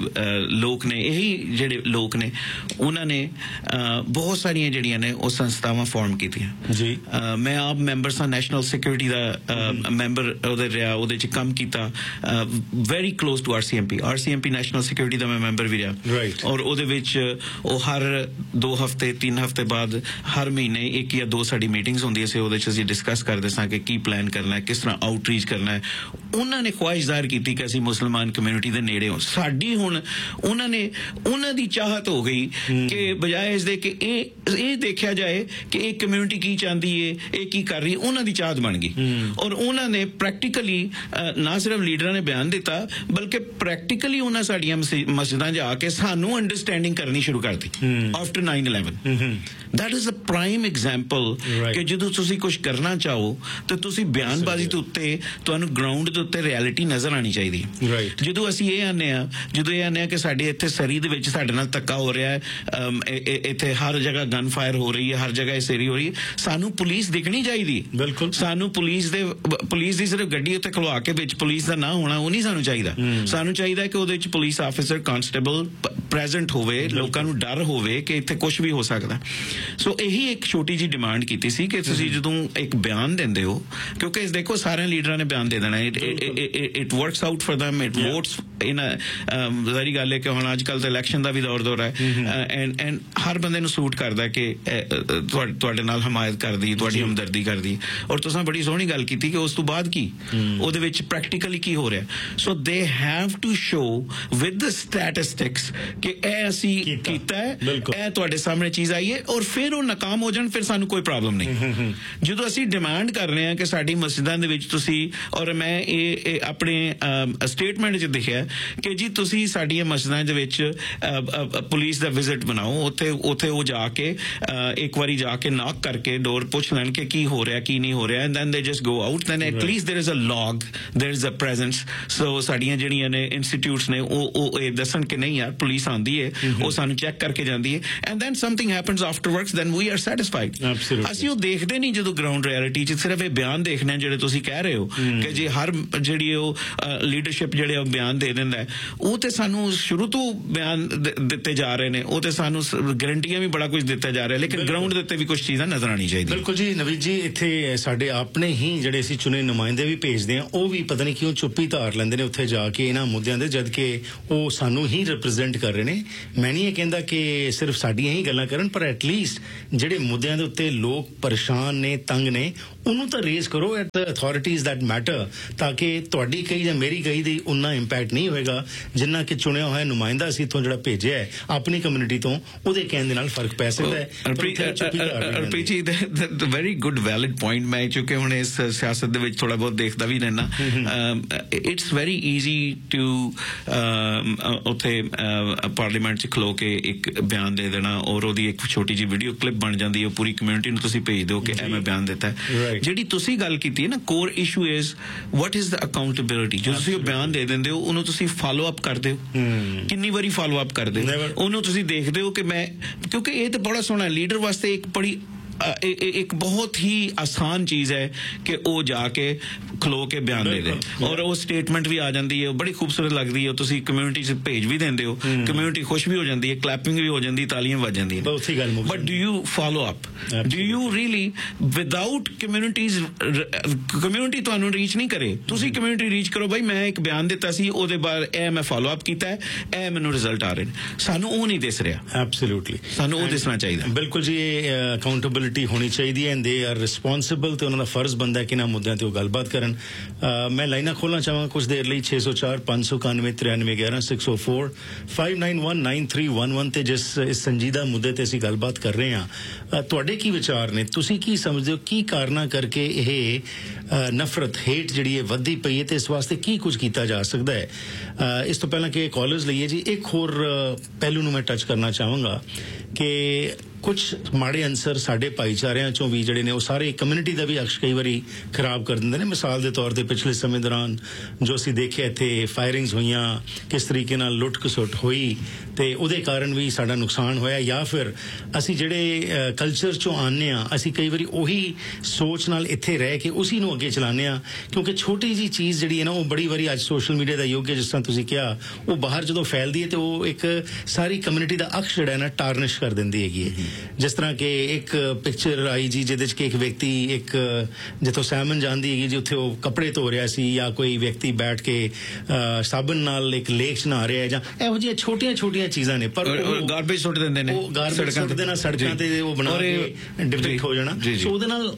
ਲੋਕ ਨੇ, ਇਹੀ ਜਿਹੜੇ ਲੋਕ ਨੇ ਉਹਨਾਂ ਨੇ ਬਹੁਤ ਸਾਰੀਆਂ ਜਿਹੜੀਆਂ ਨੇ ਉਹ ਸੰਸਥਾਵਾਂ ਫਾਰਮ ਕੀਤੀਆਂ ਜੀ। ਮੈਂ ਆਪ ਮੈਂਬਰ ਸਾਂ, ਨੈਸ਼ਨਲ ਸਿਕਿਉਰਿਟੀ ਦਾ ਮੈਂਬਰ ਉਹਦੇ ਰਿਹਾ, ਉਹਦੇ 'ਚ ਕੰਮ ਕੀਤਾ, very close to RCMP national security ਦਾ ਮੈਂ ਮੈਂਬਰ ਵੀ ਰਿਹਾ, ਔਰ ਉਹਦੇ ਵਿੱਚ ਉਹ ਹਰ 2 ਹਫ਼ਤੇ 3 ਹਫ਼ਤੇ ਬਾਅਦ ਹਰ ਮਹੀਨੇ 1 ਜਾਂ 2 ਸਾਡੀ ਮੀਟਿੰਗਸ ਹੁੰਦੀਆਂ ਸੀ, ਉਹਦੇ 'ਚ ਅਸੀਂ ਡਿਸਕਸ ਕਰਦੇ ਸਾਂ ਕਿ ਕੀ ਪਲਾਨ ਕਰਨਾ ਹੈ, ਕਿਸ ਤਰ੍ਹਾਂ ਆਊਟਰੀਚ ਕਰਨਾ ਹੈ। ਉਹਨਾਂ ਨੇ ਖੁਆਇਸ਼ ਜ਼ਾਹਿਰ ਕੀਤੀ ਕਿ ਅਸੀਂ ਮੁਸਲਮਾਨ ਕਮਿਊਨਿਟੀ ਦੇ ਨੇੜੇ ਹੋ। ਸਾਡੀ ਹੁਣ ਉਹਨਾਂ ਦੀ ਚਾਹਤ ਹੋ ਗਈ ਕਿ ਬਜਾਏ ਇਸ ਦੇ ਕਿ ਇਹ ਦੇਖਿਆ ਜਾਏ ਕਿ ਇਹ ਕਮਿਊਨਿਟੀ ਕੀ ਚਾਹੁੰਦੀ ਹੈ, ਇਹ ਕੀ ਕਰ ਰਹੀ, ਉਹਨਾਂ ਦੀ ਚਾਹਤ ਬਣ ਗਈ, ਔਰ ਉਹਨਾਂ ਨੇ ਪ੍ਰੈਕਟੀਕਲੀ ਨਾ ਸਿਰਫ ਲੀਡਰਾਂ ਨੇ ਬਿਆਨ ਦਿੱਤਾ ਬਲਕਿ ਪ੍ਰੈਕਟੀਕਲੀ ਉਹਨਾਂ ਸਾਡੀਆਂ ਮਸਜਿਦਾਂ 'ਚ ਆ ਕੇ ਸਾਨੂੰ ਅੰਡਰਸਟੈਂਡਿੰਗ ਕਰਨੀ ਸ਼ੁਰੂ ਕਰ ਦਿੱਤੀ after 9/11। that is a prime example ਕਿ ਜਦੋਂ ਤੁਸੀਂ ਕੁਝ ਕਰਨਾ ਚਾਹੋ ਤਾਂ ਤੁਸੀਂ ਬਿਆਨਬਾਜ਼ੀ ਦੇ ਉੱਤੇ ਤੁਹਾਨੂੰ ਗਰਾਊਂਡ ਦੇ ਉੱਤੇ ਰਿਐਲਿਟੀ ਨਜ਼ਰ ਆਣੀ ਚਾਹੀਦੀ ਹੈ। ਜਦੋਂ ਅਸੀਂ ਇਹ ਆਨੇ ਆ ਕਿ ਸਾਡੇ ਇੱਥੇ ਸਰੀ ਦੇ ਵਿੱਚ ਸਾਡੇ ਨਾਲ ਧੱਕਾ ਹੋ ਰਿਹਾ ਹੈ, ਇੱਥੇ ਹਰ ਜਗ੍ਹਾ ਗਨ ਫਾਇਰ ਹੋ ਰਹੀ ਹੈ, ਹਰ ਜਗ੍ਹਾ ਇਹ ਸੇਰੀ ਹੋ ਰਹੀ ਹੈ, ਸਾਨੂੰ ਪੁਲਿਸ ਦਿਖਣੀ ਚਾਹੀਦੀ। ਬਿਲਕੁਲ, ਸਾਨੂੰ ਪੁਲਿਸ ਦੀ ਸਿਰਫ ਗੱਡੀ ਉੱਤੇ ਖਲਵਾ ਕੇ ਵਿੱਚ ਪੁਲਿਸ ਦਾ ਨਾ ਹੋਣਾ ਉਹ ਨਹੀਂ ਸਾਨੂੰ ਚਾਹੀਦਾ। ਸਾਨੂੰ ਚਾਹੀਦਾ ਕਿ ਉਹਦੇ ਵਿੱਚ ਪੁਲਿਸ ਆਫੀਸਰ ਕਾਂਸਟੇਬਲ ਪ੍ਰੈਜ਼ੈਂਟ ਹੋਵੇ, ਲੋਕਾਂ ਨੂੰ ਡਰ ਹੋਵੇ ਕਿ ਇੱਥੇ ਕੁਝ ਵੀ ਹੋ ਸਕਦਾ। ਸੋ ਇਹੀ ਇੱਕ ਛੋਟੀ ਜਿਹੀ ਡਿਮਾਂਡ ਕੀਤੀ ਸੀ ਕਿ ਤੁਸੀਂ ਜਦੋਂ ਇੱਕ ਬਿਆਨ ਦਿੰਦੇ ਹੋ, ਕਿਉਂਕਿ ਦੇਖੋ ਸਾਰਿਆਂ ਲੀਡਰਾਂ ਨੇ ਬਿਆਨ ਦੇ ਦੇਣਾ, it works out for them, it votes ਇਨ ਜ਼ਾਰੀ ਗੱਲ ਹੈ ਕਿ ਹੁਣ ਅੱਜ ਕੱਲ੍ਹ ਤਾਂ ਇਲੈਕਸ਼ਨ ਦਾ ਵੀ ਦੌਰ ਹੈ ਐਂਡ ਹਰ ਬੰਦੇ ਨੂੰ ਸੂਟ ਕਰਦਾ ਕਿ ਤੁਹਾਡੇ ਨਾਲ ਹਮਾਇਤ ਕਰਦੀ, ਤੁਹਾਡੀ ਹਮਦਰਦੀ ਕਰਦੀ। ਔਰ ਤੁਸੀਂ ਬੜੀ ਸੋਹਣੀ ਗੱਲ ਕੀਤੀ ਕਿ ਉਸ ਤੋਂ ਬਾਅਦ ਕੀ ਉਹਦੇ ਵਿੱਚ ਪ੍ਰੈਕਟੀਕਲੀ ਕੀ ਹੋ ਰਿਹਾ। ਸੋ they have to show with the statistics ਕਿ ਇਹ ਅਸੀਂ ਕੀਤਾ ਹੈ, ਇਹ ਤੁਹਾਡੇ ਸਾਹਮਣੇ ਚੀਜ਼ ਆਈ ਹੈ, ਔਰ ਫਿਰ ਉਹ ਨਾਕਾਮ ਹੋ ਜਾਣ ਫਿਰ ਸਾਨੂੰ ਕੋਈ ਪ੍ਰੋਬਲਮ ਨਹੀਂ। ਜਦੋਂ ਅਸੀਂ ਡਿਮਾਂਡ ਕਰ ਰਹੇ ਹਾਂ ਕਿ ਸਾਡੀ ਮਸਜਿਦਾਂ ਦੇ ਵਿੱਚ ਤੁਸੀਂ, ਔਰ ਮੈਂ ਇਹ ਆਪਣੇ ਸਟੇਟਮੈਂਟ 'ਚ ਦੇਖਿਆ ਕਿ ਜੀ ਤੁਸੀਂ ਸਾਡੀਆਂ ਮਸਜਿਦਾਂ ਦੇ ਵਿੱਚ ਪੁਲਿਸ ਦਾ ਵਿਜ਼ਿਟ ਬਣਾਓ, ਉੱਥੇ ਉਹ ਜਾ ਕੇ ਇੱਕ ਵਾਰੀ ਜਾ ਕੇ ਨੌਕ ਕਰਕੇ ਡੋਰ ਪੁੱਛ ਲੈਣ ਕਿ ਕੀ ਹੋ ਰਿਹਾ ਕੀ ਨਹੀਂ ਹੋ ਰਿਹਾ, ਐਂਡ ਦੈਨ ਦੇ just go out, then at least there is a log, there is a presence. ਸੋ ਸਾਡੀਆਂ ਜਿਹੜੀਆਂ ਨੇ ਇੰਸਟੀਟਿਊਟਸ ਨੇ ਉਹ ਇਹ ਦੱਸਣ ਕਿ ਨਹੀਂ ਯਾਰ ਪੁਲਿਸ ਆਉਂਦੀ ਹੈ, ਉਹ ਸਾਨੂੰ ਚੈੱਕ ਕਰਕੇ ਜਾਂਦੀ ਹੈ, and then something happens ਆਫਟਰਵਰਡਸ, then we R satisfied. ਅਸੀਂ ਉਹ ਦੇਖਦੇ ਨਹੀਂ ਜਦੋਂ ਗਰਾਊਂਡ ਰਿਐਲਿਟੀ 'ਚ ਸਿਰਫ ਇਹ ਬਿਆਨ ਦੇਖਣੇ ਜਿਹੜੇ ਤੁਸੀਂ ਕਹਿ ਰਹੇ ਹੋ ਕਿ ਜੀ ਹਰ ਜਿਹੜੀ ਉਹ ਲੀਡਰਸ਼ਿਪ ਜਿਹੜੇ ਉਹ ਬਿਆਨ ਦੇ ਦਿੰਦਾ, ਉਹ ਤੇ ਸਾਨੂੰ ਸ਼ੁਰੂ ਤੋਂ ਬਿਆਨ ਦਿੱਤੇ ਜਾ ਰਹੇ ਨੇ, ਉਹ ਤੇ ਸਾਨੂੰ ਗਰੰਟੀਆਂ ਵੀ ਬੜਾ ਕੁਝ ਦਿੱਤਾ ਜਾ ਰਿਹਾ, ਲੇਕਿਨ ਗਰਾਊਂਡ ਦੇ ਉੱਤੇ ਵੀ ਕੁਝ ਚੀਜ਼ਾਂ ਨਜ਼ਰ ਆਉਣੀ ਚਾਹੀਦੀ। ਬਿਲਕੁਲ ਜੀ ਨਵੀਦ ਜੀ, ਇੱਥੇ ਸਾਡੇ ਆਪਣੇ ਹੀ ਜਿਹੜੇ ਅਸੀਂ ਚੁਣੇ ਨੁਮਾਇੰਦੇ ਵੀ ਭੇਜਦੇ ਆ, ਉਹ ਵੀ ਪਤਾ ਨਹੀਂ ਕਿਉਂ ਚੁੱਪੀ ਧਾਰ ਲੈਂਦੇ ਨੇ ਉੱਥੇ ਜਾ ਕੇ ਇਹਨਾਂ ਮੁੱਦਿਆਂ ਦੇ, ਜਦ ਕਿ ਉਹ ਸਾਨੂੰ ਹੀ ਰਿਪਰੈਜ਼ੈਂਟ ਕਰ ਰਹੇ ਨੇ। ਮੈਂ ਨਹੀਂ ਇਹ ਕਹਿੰਦਾ ਕਿ ਸਿਰਫ ਸਾਡੀਆਂ ਹੀ ਗੱਲਾਂ ਕਰਨ, ਪਰ ਐਟਲੀਸਟ ਜਿਹੜੇ ਮੁੱਦਿਆਂ ਦੇ ਉੱਤੇ ਲੋਕ ਪਰੇਸ਼ਾਨ ਨੇ, ਤੰਗ ਨੇ, ਉਹਨੂੰ ਤਾਂ ਰੇਜ਼ ਕਰੋ at the authorities that matter, ਤਾਂ ਕਿ ਤੁਹਾਡੀ ਕਹੀ ਜਾਂ ਮੇਰੀ ਕਹੀ ਦੀ ਉਨਾ ਇੰਪੈਕਟ ਨਹੀਂ ਹੋਏਗਾ ਜਿੰਨਾ ਕਿ ਚੁਣਿਆ ਹੋਇਆ ਨੁਮਾਇੰਦਾ ਅਸੀਂ ਇੱਥੋਂ ਜਿਹੜਾ ਭੇਜਿਆ ਹੈ ਆਪਣੀ ਕਮਿਊਨਿਟੀ ਤੋਂ, ਉਹਦੇ ਕਹਿਣ ਦੇ ਨਾਲ ਫਰਕ ਪੈ ਸਕਦਾ ਹੈ। Harpreet ji, very good valid point. ਮੈਂ ਚੁੱਕੇ ਹੁਣ ਇਸ ਸਿਆਸਤ ਦੇ ਵਿੱਚ ਥੋੜਾ ਬਹੁਤ ਦੇਖਦਾ ਵੀ ਰਹਿਣਾ, ਇਟਸ ਵੈਰੀ ਈਜ਼ੀ ਟੂ ਉੱਥੇ ਪਾਰਲੀਮੈਂਟ 'ਚ ਖਲੋ ਕੇ ਇੱਕ ਬਿਆਨ ਦੇ ਦੇਣਾ, ਔਰ ਉਹਦੀ ਇੱਕ ਛੋਟੀ ਜਿਹੀ ਵੀਡੀਓ ਕਲਿੱਪ ਬਣ ਜਾਂਦੀ ਹੈ, ਪੂਰੀ ਕਮਿਊਨਿਟੀ ਨੂੰ ਤੁਸੀਂ ਭੇਜ ਦਿਓ ਕਿ ਇਹ ਮੈਂ ਬਿਆਨ ਦਿੱਤਾ। ਜਿਹੜੀ ਤੁਸੀਂ ਗੱਲ ਕੀਤੀ ਹੈ ਨਾ, core issue is what is the accountability. ਜਦੋਂ ਤੁਸੀਂ ਉਹ ਬਿਆਨ ਦੇ ਦਿੰਦੇ ਹੋ, ਉਹਨੂੰ ਤੁਸੀਂ ਫਾਲੋ ਅਪ ਕਰਦੇ ਹੋ, ਕਿੰਨੀ ਵਾਰੀ ਫਾਲੋ ਅਪ ਕਰਦੇ ਹੋ, ਉਹਨੂੰ ਤੁਸੀਂ ਦੇਖਦੇ ਹੋ ਕਿ ਮੈਂ, ਕਿਉਂਕਿ ਇਹ ਤਾਂ ਬੜਾ ਸੋਹਣਾ ਲੀਡਰ ਵਾਸਤੇ ਇੱਕ ਬੜੀ ਇੱਕ ਬਹੁਤ ਹੀ ਆਸਾਨ ਚੀਜ਼ ਹੈ ਕਿ ਉਹ ਜਾ ਕੇ ਖਲੋ ਕੇ ਬਿਆਨ ਦੇ ਦੇ, ਔਰ ਉਹ ਸਟੇਟਮੈਂਟ ਵੀ ਆ ਜਾਂਦੀ ਹੈ, ਬੜੀ ਖੂਬਸੂਰਤ ਲੱਗਦੀ ਹੈ, ਤੁਸੀਂ ਕਮਿਊਨਿਟੀ 'ਚ ਭੇਜ ਵੀ ਦਿੰਦੇ ਹੋ, ਕਮਿਊਨਿਟੀ ਖੁਸ਼ ਵੀ ਹੋ ਜਾਂਦੀ ਹੈ, ਕਲੈਪਿੰਗ ਵੀ ਹੋ ਜਾਂਦੀ, ਤਾਲੀਆਂ ਵੱਜ ਜਾਂਦੀਆਂ। But do you follow up, do you really without community ਤੁਹਾਨੂੰ ਰੀਚ ਨਹੀਂ ਕਰੇ, ਤੁਸੀਂ ਕਮਿਊਨਿਟੀ ਰੀਚ ਕਰੋ, ਬਾਈ ਮੈਂ ਇੱਕ ਬਿਆਨ ਦਿੱਤਾ ਸੀ, ਉਹਦੇ ਬਾਅਦ ਇਹ ਮੈਂ ਫਾਲੋ ਅਪ ਕੀਤਾ, ਇਹ ਮੈਨੂੰ ਰਿਜ਼ਲਟ ਆ ਰਹੇ ਨੇ, ਸਾਨੂੰ ਉਹ ਨਹੀਂ ਦਿਸ ਰਿਹਾ। ਐਬਸੋਲੂਟਲੀ, ਸਾਨੂੰ ਉਹ ਦਿਸਣਾ ਚਾਹੀਦਾ। ਬਿਲਕੁਲ ਜੀ, ਅਕਾਊਂਟੇਬਿਲਿਟੀ ਹੋਣੀ ਚਾਹੀਦੀ ਹੈ, ਐਂਡ ਦੇ ਆਰ ਰਿਸਪੌਂਸਿਬਲ, ਤੇ ਉਹਨਾਂ ਦਾ ਫਰਜ਼ ਬਣਦਾ ਕਿ ਇਹਨਾਂ ਮੁੱਦਿਆਂ ਤੇ ਉਹ ਗੱਲਬਾਤ ਕਰਨ। ਮੈਂ ਲਾਈਨਾਂ ਖੋਲਣਾ ਚਾਹਾਂਗਾ ਕੁਝ ਦੇਰ ਲਈ 604 591 93 11 604 591 9311 ਤੇ ਜਿਸ ਇਸ ਸੰਜੀਦਾ ਮੁੱਦੇ ਤੇ ਅਸੀਂ ਗੱਲਬਾਤ ਕਰ ਰਹੇ ਹਾਂ, ਤੁਹਾਡੇ ਕੀ ਵਿਚਾਰ ਨੇ? ਤੁਸੀਂ ਕੀ ਸਮਝਦੇ ਹੋ, ਕੀ ਕਾਰਨਾਂ ਕਰਕੇ ਇਹ ਨਫ਼ਰਤ, ਹੇਟ ਜਿਹੜੀ ਹੈ ਵੱਧਦੀ ਪਈ ਹੈ, ਤੇ ਇਸ ਵਾਸਤੇ ਕੀ ਕੁਝ ਕੀਤਾ ਜਾ ਸਕਦਾ ਹੈ? ਇਸ ਤੋਂ ਪਹਿਲਾਂ ਕਿ ਕਾਲਰਸ ਲਈਏ ਜੀ, ਇੱਕ ਹੋਰ ਪਹਿਲੂ ਨੂੰ ਮੈਂ ਟੱਚ ਕਰਨਾ ਚਾਹਾਂਗਾ ਕਿ ਕੁਝ ਮਾੜੇ ਅੰਸਰ ਸਾਡੇ ਭਾਈਚਾਰਿਆਂ ਚੋਂ ਵੀ ਜਿਹੜੇ ਨੇ, ਉਹ ਸਾਰੇ ਕਮਿਊਨਿਟੀ ਦਾ ਵੀ ਅਕਸ਼ ਕਈ ਵਾਰੀ ਖਰਾਬ ਕਰ ਦਿੰਦੇ ਨੇ। ਮਿਸਾਲ ਦੇ ਤੌਰ ਤੇ ਪਿਛਲੇ ਸਮੇਂ ਦੌਰਾਨ ਜੋ ਅਸੀਂ ਦੇਖਿਆ, ਇੱਥੇ ਫਾਇਰਿੰਗਸ ਹੋਈਆਂ, ਕਿਸ ਤਰੀਕੇ ਨਾਲ ਲੁੱਟ ਖਸੁੱਟ ਹੋਈ, ਤੇ ਉਹਦੇ ਕਾਰਨ ਵੀ ਸਾਡਾ ਨੁਕਸਾਨ ਹੋਇਆ। ਜਾਂ ਫਿਰ ਅਸੀਂ ਜਿਹੜੇ ਕਲਚਰ ਚੋਂ ਆਉਂਦੇ ਹਾਂ, ਅਸੀਂ ਕਈ ਵਾਰੀ ਉਹੀ ਸੋਚ ਨਾਲ ਇੱਥੇ ਰਹਿ ਕੇ ਉਸੀ ਨੂੰ ਅੱਗੇ ਚਲਾਉਂਦੇ ਹਾਂ, ਕਿਉਂਕਿ ਛੋਟੀ ਜਿਹੀ ਚੀਜ਼ ਜਿਹੜੀ ਹੈ ਨਾ, ਉਹ ਬੜੀ ਵਾਰੀ ਅੱਜ ਸੋਸ਼ਲ ਮੀਡੀਆ ਦਾ ਯੁੱਗ ਹੈ, ਜਿਸ ਤਰ੍ਹਾਂ ਤੁਸੀਂ ਕਿਹਾ, ਉਹ ਬਾਹਰ ਜਦੋਂ ਫੈਲਦੀ ਹੈ ਤੇ ਉਹ ਇੱਕ ਸਾਰੀ ਕਮਿਊਨਿਟੀ ਦਾ ਅਕਸ਼ ਜਿਹੜਾ ਹੈ ਨਾ, ਟਾਰਨਿਸ਼ ਕਰ ਦਿੰਦੀ ਹੈਗੀ ਹੈ। ਜਿਸ ਤਰ੍ਹਾਂ ਕਿ ਇੱਕ ਪਿਕਚਰ ਆਈ ਜੀ, ਜਿਹਦੇ 'ਚ ਕਿ ਇੱਕ ਵਿਅਕਤੀ ਇੱਕ ਜਿੱਥੋਂ ਸੈਮਨ ਜਾਂਦੀ ਹੈਗੀ ਜੀ, ਉੱਥੇ ਉਹ ਕੱਪੜੇ ਧੋ ਰਿਹਾ ਸੀ, ਜਾਂ ਕੋਈ ਵਿਅਕਤੀ ਬੈਠ ਕੇ ਸਾਬਣ ਨਾਲ ਇੱਕ ਲੇਕ 'ਚ ਨਹਾ ਰਿਹਾ, ਜਾਂ ਇਹੋ ਜਿਹੀਆਂ ਛੋਟੀਆਂ ਚੀਜ਼ਾਂ ਨੇ, ਪਰ ਗਾਰਬੇਜ ਸੁੱਟ ਦਿੰਦੇ ਨੇ, ਉਹ ਗਾਰਬੇਜ ਸੁੱਟ ਦੇਣਾ ਸੜਕਾਂ ਤੇ, ਉਹ ਬਣਾ ਕੇ ਡਿਪਲਿਟ ਹੋ ਜਾਣਾ। ਸੋ ਉਹਦੇ ਨਾਲ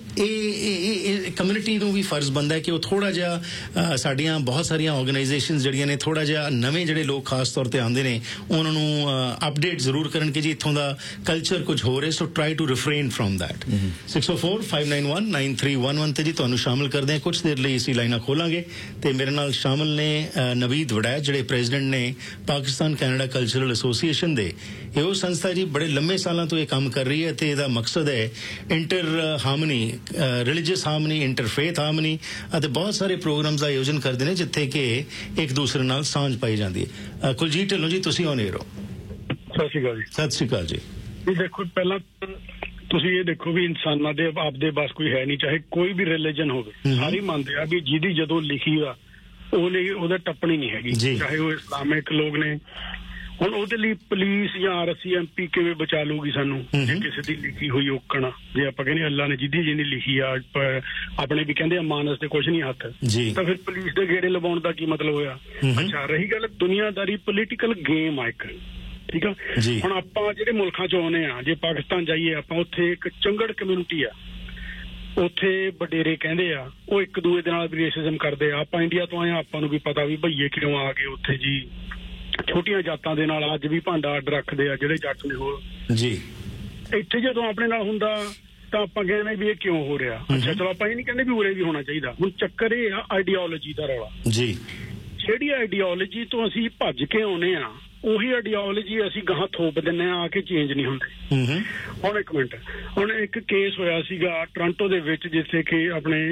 ਇਹ ਕਮਿਊਨਿਟੀ ਨੂੰ ਵੀ ਫਰਜ਼ ਬਣਦਾ ਹੈ ਕਿ ਉਹ ਥੋੜਾ ਜਿਹਾ, ਸਾਡੀਆਂ ਬਹੁਤ ਸਾਰੀਆਂ ਆਰਗੇਨਾਈਜੇਸ਼ਨਸ ਜਿਹੜੀਆਂ ਨੇ, ਥੋੜਾ ਜਿਹਾ ਨਵੇਂ ਜਿਹੜੇ ਲੋਕ ਖਾਸ ਤੌਰ ਤੇ ਆਉਂਦੇ ਨੇ, ਉਹਨਾਂ ਨੂੰ ਅਪਡੇਟ ਜ਼ਰੂਰ ਕਰਨ ਕਿ ਜੀ ਇੱਥੋਂ ਦਾ ਕਲਚਰ ਕੁਝ ਹੋ ਰਿਹਾ, ਸੋ ਟਰਾਈ ਟੂ ਰਿਫਰੇਨ ਫਰੋਮ ਦੈਟ। 604 591 9311 ਤੇ ਜੀ ਤੁਹਾਨੂੰ ਸ਼ਾਮਲ ਕਰਦੇ ਹਾਂ। ਕੁਝ ਦੇਰ ਲਈ ਅਸੀਂ ਲਾਈਨਾਂ ਖੋਲਾਂਗੇ, ਤੇ ਮੇਰੇ ਨਾਲ ਸ਼ਾਮਲ ਨੇ ਨਵੀਦ ਵੜੈਚ, ਜਿਹੜੇ ਪ੍ਰੈਜ਼ੀਡੈਂਟ ਨੇ ਪਾਕਿਸਤਾਨ ਕੈਨੇਡਾ ਕਲਚਰਲ ਐਸੋਸੀਏਸ਼ਨ ਦੇ। ਇਹ ਉਹ ਸੰਸਥਾ ਜੀ ਬੜੇ ਲੰਮੇ ਸਾਲਾਂ ਤੋਂ ਇਹ ਕੰਮ ਕਰ ਰਹੀ ਹੈ, ਤੇ ਇਹਦਾ ਮਕਸਦ ਹੈ inter harmony, religious harmony, interfaith harmony, ਅਤੇ ਬਹੁਤ ਸਾਰੇ ਪ੍ਰੋਗਰਾਮਸ ਦਾ ਆਯੋਜਨ ਕਰਦੇ ਨੇ ਜਿੱਥੇ ਕਿ ਇੱਕ ਦੂਸਰੇ ਨਾਲ ਸਾਂਝ ਪਾਈ ਜਾਂਦੀ ਹੈ। ਕੁਲਜੀਤ ਢਿੱਲੋਂ ਜੀ, ਤੁਸੀਂ ਔਨ 에ਅਰ ਹੋ। ਸਤਿ ਸ਼੍ਰੀ ਅਕਾਲ ਜੀ। ਸਤਿ ਸ਼੍ਰੀ ਅਕਾਲ ਜੀ। ਦੇਖੋ, ਪਹਿਲਾਂ ਤੁਸੀਂ ਇਹ ਦੇਖੋ ਵੀ ਇਨਸਾਨਾਂ ਦੇ ਆਪਦੇ ਬਸ ਕੋਈ ਹੈ ਨਹੀਂ, ਚਾਹੇ ਕੋਈ ਵੀ ਰਿਲੀਜਨ ਹੋਵੇ, ਸਾਰੇ ਮੰਨਦੇ ਆ ਵੀ ਜਿਹਦੀ ਜਦੋਂ ਲਿਖੀ ਆ ਉਹਦਾ ਟੱਪਣੀ ਨਹੀਂ ਹੈਗੀ, ਚਾਹੇ ਉਹ ਇਸਲਾਮਿਕ ਲੋਕ ਨੇ। ਹੁਣ ਉਹਦੇ ਲਈ ਪੁਲਿਸ ਜਾਂ RCMP ਕਿਵੇਂ ਬਚਾ ਲੂਗੀ ਸਾਨੂੰ, ਜੇ ਕਿਸੇ ਦੀ ਲਿਖੀ ਹੋਈ ਔਕਣ, ਜੇ ਆਪਾਂ ਕਹਿੰਦੇ ਅੱਲਾ ਨੇ ਜਿਹਦੀ ਲਿਖੀ ਆ, ਆਪਣੇ ਵੀ ਕਹਿੰਦੇ ਮਾਨਸ ਦੇ ਕੁਛ ਨਹੀਂ ਹੱਥ, ਤਾਂ ਫਿਰ ਪੁਲਿਸ ਦੇ ਗੇੜੇ ਲਵਾਉਣ ਦਾ ਕੀ ਮਤਲਬ ਹੋਇਆ? ਅੱਛਾ, ਰਹੀ ਗੱਲ ਦੁਨੀਆਦਾਰੀ, ਪੋਲੀਟੀਕਲ ਗੇਮ ਆ ਇੱਕ, ਠੀਕ ਆ। ਹੁਣ ਆਪਾਂ ਜਿਹੜੇ ਮੁਲਕਾਂ ਚ ਆਉਂਦੇ ਆ, ਜੇ ਪਾਕਿਸਤਾਨ ਜਾਈਏ ਆਪਾਂ, ਉੱਥੇ ਇੱਕ ਚੰਗੜ ਕਮਿਊਨਿਟੀ ਆ, ਉੱਥੇ ਵਡੇਰੇ ਕਹਿੰਦੇ ਆ, ਉਹ ਇੱਕ ਦੂਏ ਦੇ ਨਾਲ ਵੀ ਰੇਸਿਜ਼ਮ ਕਰਦੇ ਆ। ਆਪਾਂ ਇੰਡੀਆ ਤੋਂ ਆਏ ਆ, ਆਪਾਂ ਨੂੰ ਵੀ ਪਤਾ ਵੀ ਭਈਏ ਕਿਉਂ ਆ ਗਏ ਉੱਥੇ ਜੀ, ਛੋਟੀਆਂ ਜਾਤਾਂ ਦੇ ਨਾਲ ਅੱਜ ਵੀ ਭਾਂਡਾ ਅੱਡ ਰੱਖਦੇ ਆ ਜਿਹੜੇ ਜੱਟ ਨੇ ਹੋਰ ਜੀ। ਇੱਥੇ ਜਦੋਂ ਆਪਣੇ ਨਾਲ ਹੁੰਦਾ ਤਾਂ ਆਪਾਂ ਕਹਿੰਦੇ ਵੀ ਇਹ ਕਿਉਂ ਹੋ ਰਿਹਾ। ਅੱਛਾ, ਚਲੋ ਆਪਾਂ ਇਹ ਨਹੀਂ ਕਹਿੰਦੇ ਵੀ ਉਰੇ ਵੀ ਹੋਣਾ ਚਾਹੀਦਾ। ਹੁਣ ਚੱਕਰ ਇਹ ਆ ਆਈਡੀਓਲੋਜੀ ਦਾ ਰੌਲਾ ਜੀ। ਜਿਹੜੀ ਆਈਡੀਓਲੋਜੀ ਤੋਂ ਅਸੀਂ ਭੱਜ ਕੇ ਆਉਨੇ ਆ ਉਹੀ ਆਈਡੀਓਲੋਜੀ ਅਸੀਂ ਗਾਹਾਂ ਥੋਪ ਦਿੰਦੇ ਆ ਕੇ ਚੇਂਜ ਨਹੀਂ ਹੁੰਦੇ। ਹੁਣ ਇੱਕ ਮਿੰਟ, ਹੁਣ ਇੱਕ ਕੇਸ ਹੋਇਆ ਸੀਗਾ ਟੋਰਾਂਟੋ ਦੇ ਵਿੱਚ ਜਿੱਥੇ ਕਿ ਆਪਣੇ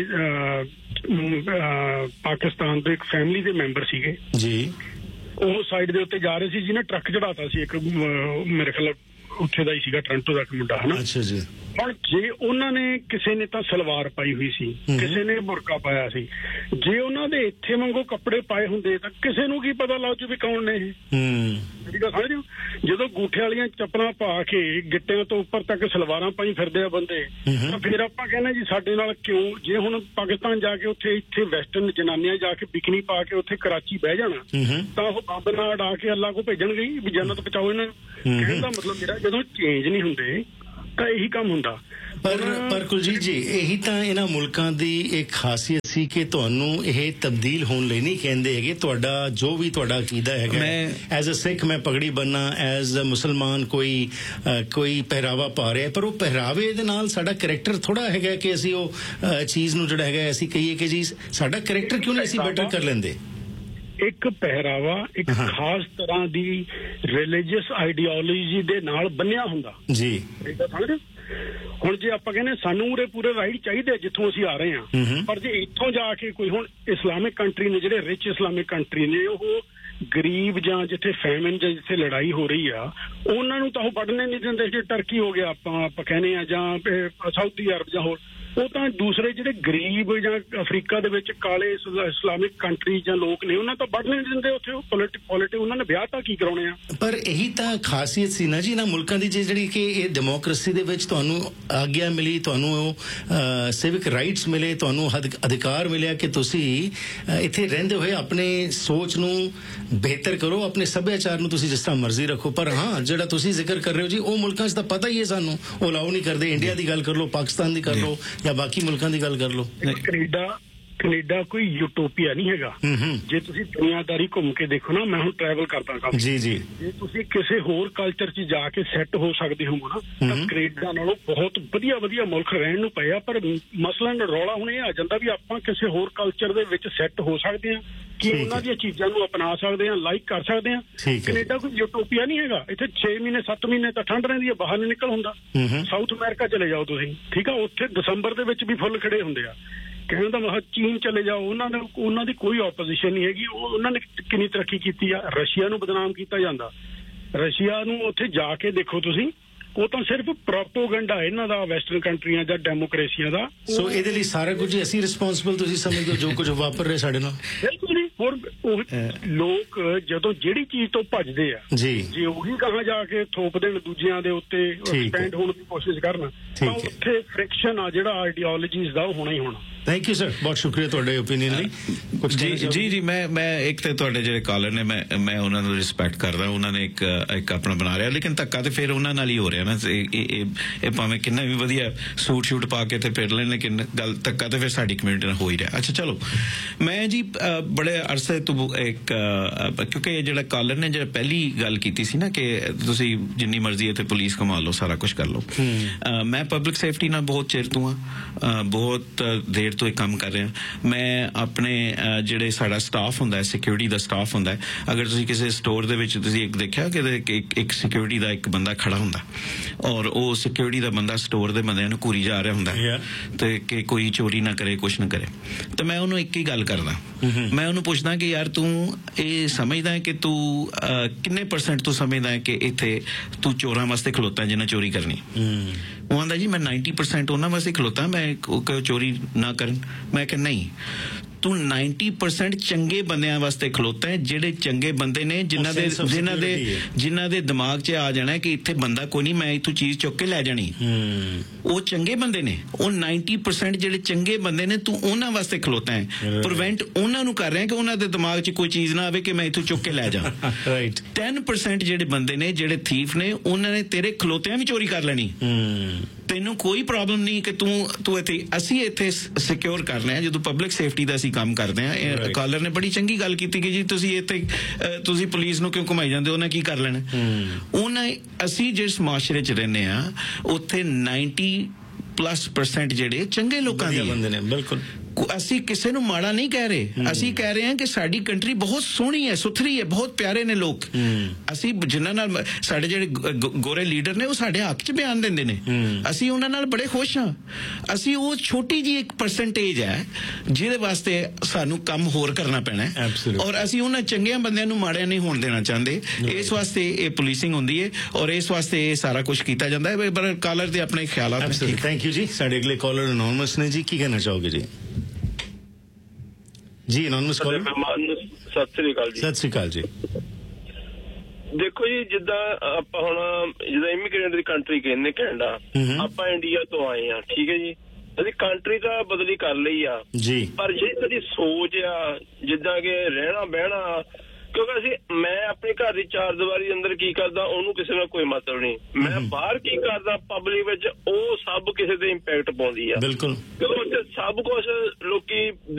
ਪਾਕਿਸਤਾਨ ਦੇ ਇੱਕ ਫੈਮਿਲੀ ਦੇ ਮੈਂਬਰ ਸੀਗੇ ਜੀ, ਉਹ ਸਾਈਡ ਦੇ ਉੱਤੇ ਜਾ ਰਹੇ ਸੀ ਜਿਹਨੇ ਟਰੱਕ ਚੜਾਤਾ ਸੀ ਇੱਕ ਮੇਰੇ ਖਿਆਲ ਉੱਥੇ ਦਾ ਹੀ ਸੀਗਾ ਟੋਰਾਂਟੋ ਦਾ ਇੱਕ ਮੁੰਡਾ ਹਨਾ। ਅੱਛਾ ਜੀ। ਹੁਣ ਜੇ ਉਹਨਾਂ ਨੇ ਕਿਸੇ ਨੇ ਤਾਂ ਸਲਵਾਰ ਪਾਈ ਹੋਈ ਸੀ, ਕਿਸੇ ਨੇ ਬੁਰਕਾ ਪਾਇਆ ਸੀ, ਜੇ ਉਹਨਾਂ ਦੇ ਇੱਥੇ ਵਾਂਗੂ ਕੱਪੜੇ ਪਾਏ ਹੁੰਦੇ ਤਾਂ ਕਿਸੇ ਨੂੰ ਕੀ ਪਤਾ ਲੱਗ ਜੂ ਵੀ ਕੌਣ ਨੇ ਇਹ। ਮੇਰੀ ਗੱਲ ਸਮਝਦੇ ਹੋ? ਜਦੋਂ ਗੂਠੇ ਵਾਲੀਆਂ ਚੱਪਲਾਂ ਪਾ ਕੇ ਗਿੱਟਿਆਂ ਤੋਂ ਉੱਪਰ ਤੱਕ ਸਲਵਾਰਾਂ ਪਾਈ ਫਿਰਦੇ ਆ ਬੰਦੇ, ਤਾਂ ਫਿਰ ਆਪਾਂ ਕਹਿੰਦੇ ਜੀ ਸਾਡੇ ਨਾਲ ਕਿਉਂ। ਜੇ ਹੁਣ ਪਾਕਿਸਤਾਨ ਜਾ ਕੇ ਉੱਥੇ ਇੱਥੇ ਵੈਸਟਰਨ ਜਨਾਨੀਆਂ ਜਾ ਕੇ ਬਿਕਨੀ ਪਾ ਕੇ ਉੱਥੇ ਕਰਾਚੀ ਬਹਿ ਜਾਣਾ ਤਾਂ ਉਹ ਬੰਬ ਨਾਲ ਉਡਾ ਕੇ ਅੱਲਾ ਕੋ ਭੇਜਣ ਗਈ ਵੀ ਜੰਨਤ ਬਚਾਓ ਇਹਨਾਂ ਨੂੰ। ਕਹਿਣ ਦਾ ਮਤਲਬ ਮੇਰਾ ਜਦੋਂ ਚੇਂਜ ਨਹੀਂ ਹੁੰਦੇ ਤਾਂ ਇਹੀ ਕੰਮ ਹੁੰਦਾ। ਪਰ ਕੁਲਜੀਤ ਜੀ ਇਹੀ ਤਾਂ ਇਹਨਾਂ ਮੁਲਕਾਂ ਦੀ ਇੱਕ ਖਾਸੀਅਤ ਸੀ ਕਿ ਤੁਹਾਨੂੰ ਇਹ ਤਬਦੀਲ ਹੋਣ ਲਈ ਨਹੀਂ ਕਹਿੰਦੇ ਹੈਗੇ। ਤੁਹਾਡਾ ਜੋ ਵੀ ਤੁਹਾਡਾ ਅਕੀਦਾ ਹੈਗਾ, ਐਜ਼ ਅ ਸਿੱਖ ਮੈਂ ਪਗੜੀ ਬੰਨਾ, ਐਜ਼ ਅ ਮੁਸਲਮਾਨ ਕੋਈ ਪਹਿਰਾਵਾ ਪਾ ਰਿਹਾ, ਪਰ ਉਹ ਪਹਿਰਾਵੇ ਦੇ ਨਾਲ ਸਾਡਾ ਕਰੈਕਟਰ ਥੋੜਾ ਹੈਗਾ ਕਿ ਅਸੀਂ ਉਹ ਚੀਜ਼ ਨੂੰ ਜਿਹੜਾ ਹੈਗਾ ਅਸੀਂ ਕਹੀਏ ਕਿ ਜੀ ਸਾਡਾ ਕਰੈਕਟਰ ਕਿਉਂ ਨਹੀਂ ਅਸੀਂ ਬੈਟਰ ਕਰ ਲੈਂਦੇ। ਇੱਕ ਪਹਿਰਾਵਾ ਇੱਕ ਖਾਸ ਤਰ੍ਹਾਂ ਦੀ ਰਿਲੀਜੀਅਸ ਆਈਡੀਓਲੋਜੀ ਦੇ ਨਾਲ ਬੰਨਿਆ ਹੁੰਦਾ ਜੀ। ਸਮਝਦੇ? ਹੁਣ ਜੇ ਆਪਾਂ ਕਹਿੰਦੇ ਸਾਨੂੰ ਉਰੇ ਪੂਰੇ ਰਾਈਟ ਚਾਹੀਦੇ ਜਿੱਥੋਂ ਅਸੀਂ ਆ ਰਹੇ ਹਾਂ, ਪਰ ਜੇ ਇੱਥੋਂ ਜਾ ਕੇ ਕੋਈ ਹੁਣ ਇਸਲਾਮਿਕ ਕੰਟਰੀ ਨੇ, ਜਿਹੜੇ ਰਿਚ ਇਸਲਾਮਿਕ ਕੰਟਰੀ ਨੇ, ਉਹ ਗਰੀਬ ਜਾਂ ਜਿੱਥੇ ਫੈਮਿਨ ਜਾਂ ਜਿੱਥੇ ਲੜਾਈ ਹੋ ਰਹੀ ਆ ਉਹਨਾਂ ਨੂੰ ਤਾਂ ਉਹ ਪੜ੍ਹਨੇ ਨਹੀਂ ਦਿੰਦੇ। ਜੇ ਟਰਕੀ ਹੋ ਗਿਆ ਆਪਾਂ ਕਹਿੰਦੇ ਆ, ਜਾਂ ਸਾਊਦੀ ਅਰਬ ਜਾਂ ਹੋਰ, ਉਹ ਤਾਂ ਦੂਸਰੇ ਜਿਹੜੇ ਗਰੀਬ ਜਾਂ ਅਫਰੀਕਾ ਦੇ ਵਿੱਚ ਕਾਲੇ ਇਸਲਾਮਿਕ ਕੰਟਰੀ ਜਾਂ ਲੋਕ ਨੇ ਉਹਨਾਂ ਤਾਂ ਵੱਢਣੇ ਨਹੀਂ ਦਿੰਦੇ ਉੱਥੇ। ਉਹ ਪੋਲਿਟਿਕ ਉਹਨਾਂ ਨੇ ਵਿਆਹ ਤਾਂ ਕੀ ਕਰਾਉਣੇ ਆ। ਪਰ ਇਹੀ ਤਾਂ ਖਾਸੀਅਤ ਸੀ ਨਾ ਜੀ ਇਹਨਾਂ ਮੁਲਕਾਂ ਦੀ, ਜਿਹੜੀ ਕਿ ਇਹ ਡੈਮੋਕ੍ਰੇਸੀ ਦੇ ਵਿੱਚ ਤੁਹਾਨੂੰ ਆਗਿਆ ਮਿਲੀ, ਤੁਹਾਨੂੰ ਉਹ ਸਿਵਿਕ ਰਾਈਟਸ ਮਿਲੇ, ਤੁਹਾਨੂੰ ਅਧਿਕਾਰ ਮਿਲਿਆ ਕਿ ਤੁਸੀਂ ਇੱਥੇ ਰਹਿੰਦੇ ਹੋਏ ਆਪਣੇ ਸੋਚ ਨੂੰ ਬਿਹਤਰ ਕਰੋ, ਆਪਣੇ ਸੱਭਿਆਚਾਰ ਨੂੰ ਤੁਸੀਂ ਜਿਸ ਤਰ੍ਹਾਂ ਮਰਜ਼ੀ ਰੱਖੋ। ਪਰ ਹਾਂ ਜਿਹੜਾ ਤੁਸੀਂ ਜ਼ਿਕਰ ਕਰ ਰਹੇ ਹੋ ਜੀ, ਉਹ ਮੁਲਕਾਂ 'ਚ ਤਾਂ ਪਤਾ ਹੀ ਹੈ ਸਾਨੂੰ, ਉਹ ਅਲਾਉ ਨਹੀਂ ਕਰਦੇ। ਇੰਡੀਆ ਦੀ ਗੱਲ ਕਰ ਲਓ, ਪਾਕਿਸਤਾਨ ਦੀ ਕਰ ਲਓ ਜਾਂ ਬਾਕੀ ਮੁਲਕਾਂ ਦੀ ਗੱਲ ਕਰ ਲਓ। ਕੈਨੇਡਾ ਕੋਈ ਯੂਟੋਪੀਆ ਨਹੀਂ ਹੈਗਾ। ਜੇ ਤੁਸੀਂ ਦੁਨੀਆਦਾਰੀ ਘੁੰਮ ਕੇ ਦੇਖੋ ਨਾ, ਮੈਂ ਹੁਣ ਟਰੈਵਲ ਕਰਦਾ ਕੰਮ ਜੀ, ਜੇ ਤੁਸੀਂ ਕਿਸੇ ਹੋਰ ਕਲਚਰ 'ਚ ਜਾ ਕੇ ਸੈੱਟ ਹੋ ਸਕਦੇ ਹੋ ਨਾ, ਤਾਂ ਕੈਨੇਡਾ ਨਾਲੋਂ ਬਹੁਤ ਵਧੀਆ ਮੁਲਕ ਰਹਿਣ ਨੂੰ ਪਏ ਆ। ਪਰ ਮਸਲਨ ਰੌਲਾ ਹੁਣ ਇਹ ਆ ਜਾਂਦਾ ਵੀ ਆਪਾਂ ਕਿਸੇ ਹੋਰ ਕਲਚਰ ਦੇ ਵਿੱਚ ਸੈੱਟ ਹੋ ਸਕਦੇ ਹਾਂ ਕਿ ਉਹਨਾਂ ਦੀਆਂ ਚੀਜ਼ਾਂ ਨੂੰ ਅਪਣਾ ਸਕਦੇ ਹਾਂ, ਲਾਈਕ ਕਰ ਸਕਦੇ ਹਾਂ। ਕੈਨੇਡਾ ਕੋਈ ਯੂਟੋਪੀਆ ਨਹੀਂ ਹੈਗਾ। ਇੱਥੇ 6 ਮਹੀਨੇ 7 ਮਹੀਨੇ ਤਾਂ ਠੰਡ ਰਹਿੰਦੀ ਹੈ, ਬਾਹਰ ਨਹੀਂ ਨਿਕਲ ਹੁੰਦਾ। ਸਾਊਥ ਅਮਰੀਕਾ ਚਲੇ ਜਾਓ ਤੁਸੀਂ, ਠੀਕ ਆ, ਉੱਥੇ ਦਸੰਬਰ ਦੇ ਵਿੱਚ ਵੀ ਫੁੱਲ ਖੜੇ ਹੁੰਦੇ ਆ। ਕਹਿਣ ਦਾ ਮਤਲਬ ਚੀਨ ਚਲੇ ਜਾਓ, ਉਹਨਾਂ ਦੀ ਕੋਈ ਆਪੋਜੀਸ਼ਨ ਨਹੀਂ ਹੈਗੀ। ਉਹਨਾਂ ਨੇ ਕਿੰਨੀ ਤਰੱਕੀ ਕੀਤੀ ਆ। ਰਸ਼ੀਆ ਨੂੰ ਬਦਨਾਮ ਕੀਤਾ ਜਾਂਦਾ, ਰਸ਼ੀਆ ਨੂੰ ਉੱਥੇ ਜਾ ਕੇ ਦੇਖੋ ਤੁਸੀਂ, ਉਹ ਤਾਂ ਸਿਰਫ ਪ੍ਰੋਪੋਗੈਂਡਾ ਇਹਨਾਂ ਦਾ ਵੈਸਟਰਨ ਕੰਟਰੀਆਂ ਜਾਂ ਡੈਮੋਕ੍ਰੇਸੀਆਂ ਦਾ। ਸੋ ਇਹਦੇ ਲਈ ਸਾਰਾ ਕੁਝ ਅਸੀਂ ਰਿਸਪੌਂਸਿਬਲ ਤੁਸੀਂ ਸਮਝਦੇ ਹੋ ਜੋ ਕੁਝ ਵਾਪਰ ਰਿਹਾ ਸਾਡੇ ਨਾਲ? ਬਿਲਕੁਲ ਨਹੀਂ। ਹੋਰ ਉਹ ਲੋਕ ਜਦੋਂ ਜਿਹੜੀ ਚੀਜ਼ ਤੋਂ ਭੱਜਦੇ ਆ ਜੀ, ਜੇ ਉਹੀ ਕਹਾਂ ਜਾ ਕੇ ਥੋਪ ਦੇਣ ਦੂਜਿਆਂ ਦੇ ਉੱਤੇ, ਐਕਸਪੈਂਡ ਹੋਣ ਦੀ ਕੋਸ਼ਿਸ਼ ਕਰਨ, ਤਾਂ ਉੱਥੇ ਫ੍ਰਿਕਸ਼ਨ ਆ ਜਿਹੜਾ ਆਈਡੀਓਲੋਜੀਜ਼ ਦਾ, ਉਹ ਹੋਣਾ ਹੀ ਹੋਣਾ। ਥੈਂਕ ਯੂ ਸਰ, ਬਹੁਤ ਸ਼ੁਕਰੀਆ ਤੁਹਾਡੇ ਓਪੀਨੀਅਨ ਲਈ। ਜੀ ਮੈਂ ਇੱਕ ਤੇ ਤੁਹਾਡੇ ਜਿਹੜੇ ਕਾਲਰ ਨੇ ਮੈਂ ਉਹਨਾਂ ਨੂੰ ਰਿਸਪੈਕਟ ਕਰਦਾ। ਉਹਨਾਂ ਨੇ ਇੱਕ ਆਪਣਾ ਬਣਾ ਰਿਹਾ, ਲੇਕਿਨ ਧੱਕਾ ਤੇ ਫਿਰ ਉਹਨਾਂ ਨਾਲ ਹੀ ਹੋ ਰਿਹਾ ਨਾ। ਇਹ ਭਾਵੇਂ ਕਿੰਨਾ ਵੀ ਵਧੀਆ ਸੂਟ ਪਾ ਕੇ ਤੇ ਫਿਰ ਲੈਣ, ਲੇਕਿਨ ਗੱਲ ਧੱਕਾ ਤੇ ਫਿਰ ਸਾਡੀ ਕਮਿਊਨਿਟੀ ਨਾਲ ਹੋ ਹੀ ਰਿਹਾ। ਅੱਛਾ ਚਲੋ, ਮੈਂ ਜੀ ਬੜੇ ਅਰਸੇ ਤੋਂ ਕਿਉਂਕਿ ਇਹ ਜਿਹੜਾ ਕਾਲਰ ਨੇ ਜਿਹੜਾ ਪਹਿਲੀ ਗੱਲ ਕੀਤੀ ਸੀ ਨਾ ਕਿ ਤੁਸੀਂ ਜਿੰਨੀ ਮਰਜ਼ੀ ਇੱਥੇ ਪੁਲਿਸ ਕਮਾ ਲਓ, ਸਾਰਾ ਕੁਝ ਕਰ ਲਓ। ਮੈਂ ਪਬਲਿਕ ਸੇਫਟੀ ਨਾਲ ਬਹੁਤ ਚਿਰ ਤੋਂ ਬਹੁਤ ਦੇਰ ਤੋਂ ਇਹ ਕੰਮ ਕਰ ਰਿਹਾ। ਮੈਂ ਆਪਣੇ ਜਿਹੜੇ ਸਾਡਾ ਸਟਾਫ ਹੁੰਦਾ, ਸਿਕਿਉਰਿਟੀ ਦਾ ਸਟਾਫ ਹੁੰਦਾ, ਅਗਰ ਤੁਸੀਂ ਕਿਸੇ ਸਟੋਰ ਦੇ ਵਿੱਚ ਤੁਸੀਂ ਇੱਕ ਦੇਖਿਆ ਕਿ ਇੱਕ ਸਿਕਿਉਰਿਟੀ ਦਾ ਇੱਕ ਬੰਦਾ ਖੜਾ ਹੁੰਦਾ, ਔਰ ਉਹ ਸਿਕਿਉਰਿਟੀ ਦਾ ਬੰਦਾ ਸਟੋਰ ਦੇ ਬੰਦਿਆਂ ਨੂੰ ਘੂਰੀ ਜਾ ਰਿਹਾ ਹੁੰਦਾ ਤੇ ਕਿ ਕੋਈ ਚੋਰੀ ਨਾ ਕਰੇ, ਕੁਛ ਨਾ ਕਰੇ। ਤੇ ਮੈਂ ਉਹਨੂੰ ਇੱਕ ਹੀ ਗੱਲ ਕਰਦਾ, ਮੈਂ ਉਹਨੂੰ ਪੁੱਛਦਾ ਕਿ ਯਾਰ ਤੂੰ ਇਹ ਸਮਝਦਾ ਹੈ ਕਿ ਤੂੰ ਕਿੰਨੇ % ਤੂੰ ਸਮਝਦਾ ਹੈ ਕਿ ਇੱਥੇ ਤੂੰ ਚੋਰਾਂ ਵਾਸਤੇ ਖਲੋਤਾ ਜਿਹਨਾਂ ਚੋਰੀ ਕਰਨੀ? ਉਹ ਆਂਦਾ ਜੀ ਮੈਂ 90% ਉਹਨਾਂ ਵਾਸਤੇ ਖਲੋਤਾ, ਮੈਂ ਚੋਰੀ ਨਾ ਕਰਨ। ਮੈਂ ਕਿਹਾ ਨਹੀਂ, ਤੂੰ 90% ਚੰਗੇ ਬੰਦਿਆਂ ਵਾਸਤੇ ਖਲੋਤਾ ਹੈ, ਜਿਹੜੇ ਚੰਗੇ ਬੰਦੇ ਨੇ ਜਿਨ੍ਹਾਂ ਦੇ ਦਿਮਾਗ 'ਚ ਆ ਜਾਣਾ ਕਿ ਇੱਥੇ ਬੰਦਾ ਕੋਈ ਨਹੀਂ, ਮੈਂ ਇੱਥੋਂ ਚੀਜ਼ ਚੁੱਕ ਕੇ ਲੈ ਜਾਣੀ। ਉਹ ਚੰਗੇ ਬੰਦੇ ਨੇ। ਉਹ 90% ਜਿਹੜੇ ਚੰਗੇ ਬੰਦੇ ਨੇ, ਤੂੰ ਉਹਨਾਂ ਵਾਸਤੇ ਖਲੋਤਾ ਹੈ। ਪ੍ਰੀਵੈਂਟ ਉਹਨਾਂ ਨੂੰ ਕਰ ਰਿਹਾ ਕਿ ਉਹਨਾਂ ਦੇ ਦਿਮਾਗ 'ਚ ਕੋਈ ਚੀਜ਼ ਨਾ ਆਵੇ ਕਿ ਮੈਂ ਇੱਥੋਂ ਚੁੱਕ ਕੇ ਲੈ ਜਾ। 10% ਜਿਹੜੇ ਬੰਦੇ ਨੇ, ਜਿਹੜੇ ਥੀਫ ਨੇ, ਉਹਨਾਂ ਨੇ ਤੇਰੇ ਖਲੋਤਿਆਂ ਵੀ ਚੋਰੀ ਕਰ ਲੈਣੀ। ਤੈਨੂੰ ਕੋਈ ਪ੍ਰੋਬਲਮ ਨਹੀਂ ਕਿ ਤੂੰ ਇੱਥੇ, ਅਸੀਂ ਇੱਥੇ ਸਿਕਿਉਰ ਕਰ ਰਹੇ ਹਾਂ। ਜਦੋਂ ਪਬਲਿਕ ਸੇਫਟੀ ਦਾ ਅਸੀਂ ਕੰਮ ਕਰਦੇ ਹਾਂ, ਕਾਲਰ ਨੇ ਬੜੀ ਚੰਗੀ ਗੱਲ ਕੀਤੀ ਕਿ ਜੀ ਤੁਸੀਂ ਇੱਥੇ ਤੁਸੀਂ ਪੁਲਿਸ ਨੂੰ ਕਿਉਂ ਘੁਮਾਈ ਜਾਂਦੇ ਹੋ, ਉਹਨਾਂ ਕੀ ਕਰ ਲੈਣਾ। ਅਸੀਂ ਜਿਸ ਮਾਸ਼ਰੇ 'ਚ ਰਹਿੰਦੇ ਹਾਂ ਉੱਥੇ 90+ % ਜਿਹੜੇ ਚੰਗੇ ਲੋਕਾਂ ਦੇ ਬੰਦੇ ਨੇ। ਬਿਲਕੁਲ ਅਸੀਂ ਕਿਸੇ ਨੂੰ ਮਾੜਾ ਨਹੀਂ ਕਹਿ ਰਹੇ, ਅਸੀਂ ਕਹਿ ਰਹੇ ਹਾਂ ਕਿ ਸਾਡੀ ਕੰਟਰੀ ਬਹੁਤ ਸੋਹਣੀ ਹੈ, ਸੁਥਰੀ ਹੈ, ਬਹੁਤ ਪਿਆਰੇ ਨੇ ਲੋਕ। ਅਸੀਂ ਜਿਨ੍ਹਾਂ ਨਾਲ ਸਾਡੇ ਜਿਹੜੇ ਗੋਰੇ ਲੀਡਰ ਨੇ ਉਹ ਸਾਡੇ ਹੱਕ 'ਚ ਬਿਆਨ ਦਿੰਦੇ ਨੇ, ਅਸੀਂ ਉਹਨਾਂ ਨਾਲ ਬੜੇ ਖੁਸ਼ ਹਾਂ। ਅਸੀਂ ਉਹ ਛੋਟੀ ਜਿਹੀ ਇੱਕ ਪਰਸੈਂਟੇਜ ਹੈ ਜਿਹਦੇ ਵਾਸਤੇ ਸਾਨੂੰ ਕੰਮ ਹੋਰ ਕਰਨਾ ਪੈਣਾ ਹੈ, ਔਰ ਅਸੀਂ ਉਹਨਾਂ ਚੰਗਿਆਂ ਬੰਦਿਆਂ ਨੂੰ ਮਾੜਿਆਂ ਨਹੀਂ ਹੋਣ ਦੇਣਾ ਚਾਹੁੰਦੇ। ਇਸ ਵਾਸਤੇ ਇਹ ਪੁਲਿਸਿੰਗ ਹੁੰਦੀ ਹੈ ਔਰ ਇਸ ਵਾਸਤੇ ਇਹ ਸਾਰਾ ਕੁਝ ਕੀਤਾ ਜਾਂਦਾ ਹੈ। ਪਰ ਕਾਲਰ ਦੇ ਆਪਣੇ ਖਿਆਲਾਤ। ਥੈਂਕ ਯੂ ਜੀ। ਸਾਡੇ ਅਗਲੇ ਕਾਲਰ ਅਨੋਨਿਮਸ ਨੇ ਜੀ, ਕੀ ਕਹਿਣਾ ਚਾਹੋਗੇ ਜੀ? ਜੀ ਅਨੋਨਿਮਸ ਕਾਲਰ। ਸਤਿ ਸ੍ਰੀ ਅਕਾਲ ਜੀ। ਸਤਿ ਸ੍ਰੀ ਅਕਾਲ ਜੀ। ਦੇਖੋ ਜੀ, ਜਿੱਦਾਂ ਆਪਾਂ ਹੁਣ ਜਿੱਦਾਂ ਇਮੀਗ੍ਰੇਂਟ ਦੀ ਕੰਟਰੀ ਕਹਿੰਦੇ ਕੈਨੇਡਾ, ਆਪਾਂ ਇੰਡੀਆ ਤੋਂ ਆਏ ਆ, ਠੀਕ ਹੈ ਜੀ। ਅਸੀਂ ਕੰਟਰੀ ਤਾਂ ਬਦਲੀ ਕਰ ਲਈ ਆ ਜੀ, ਪਰ ਜਿਹੜੀ ਸਾਡੀ ਸੋਚ ਆ ਜਿੱਦਾਂ ਕਿ ਰਹਿਣਾ ਬਹਿਣਾ, ਕਿਉਂਕਿ ਮੈਂ ਆਪਣੇ ਘਰ ਦੀ ਚਾਰ ਦੀਵਾਰੀ ਅੰਦਰ ਕੀ ਕਰਦਾ ਉਹਨੂੰ ਕਿਸੇ ਨਾਲ ਕੋਈ ਮਤਲਬ ਨਹੀਂ, ਮੈਂ ਬਾਹਰ ਕੀ ਕਰਦਾ ਪਬਲਿਕ ਵਿੱਚ ਉਹ ਸਭ ਕਿਸੇ ਤੇ ਇੰਪੈਕਟ ਪਾਉਂਦੀ ਆ। ਬਿਲਕੁਲ, ਕਿਉਂਕਿ ਉੱਥੇ ਸਭ ਕੁਝ ਲੋਕੀ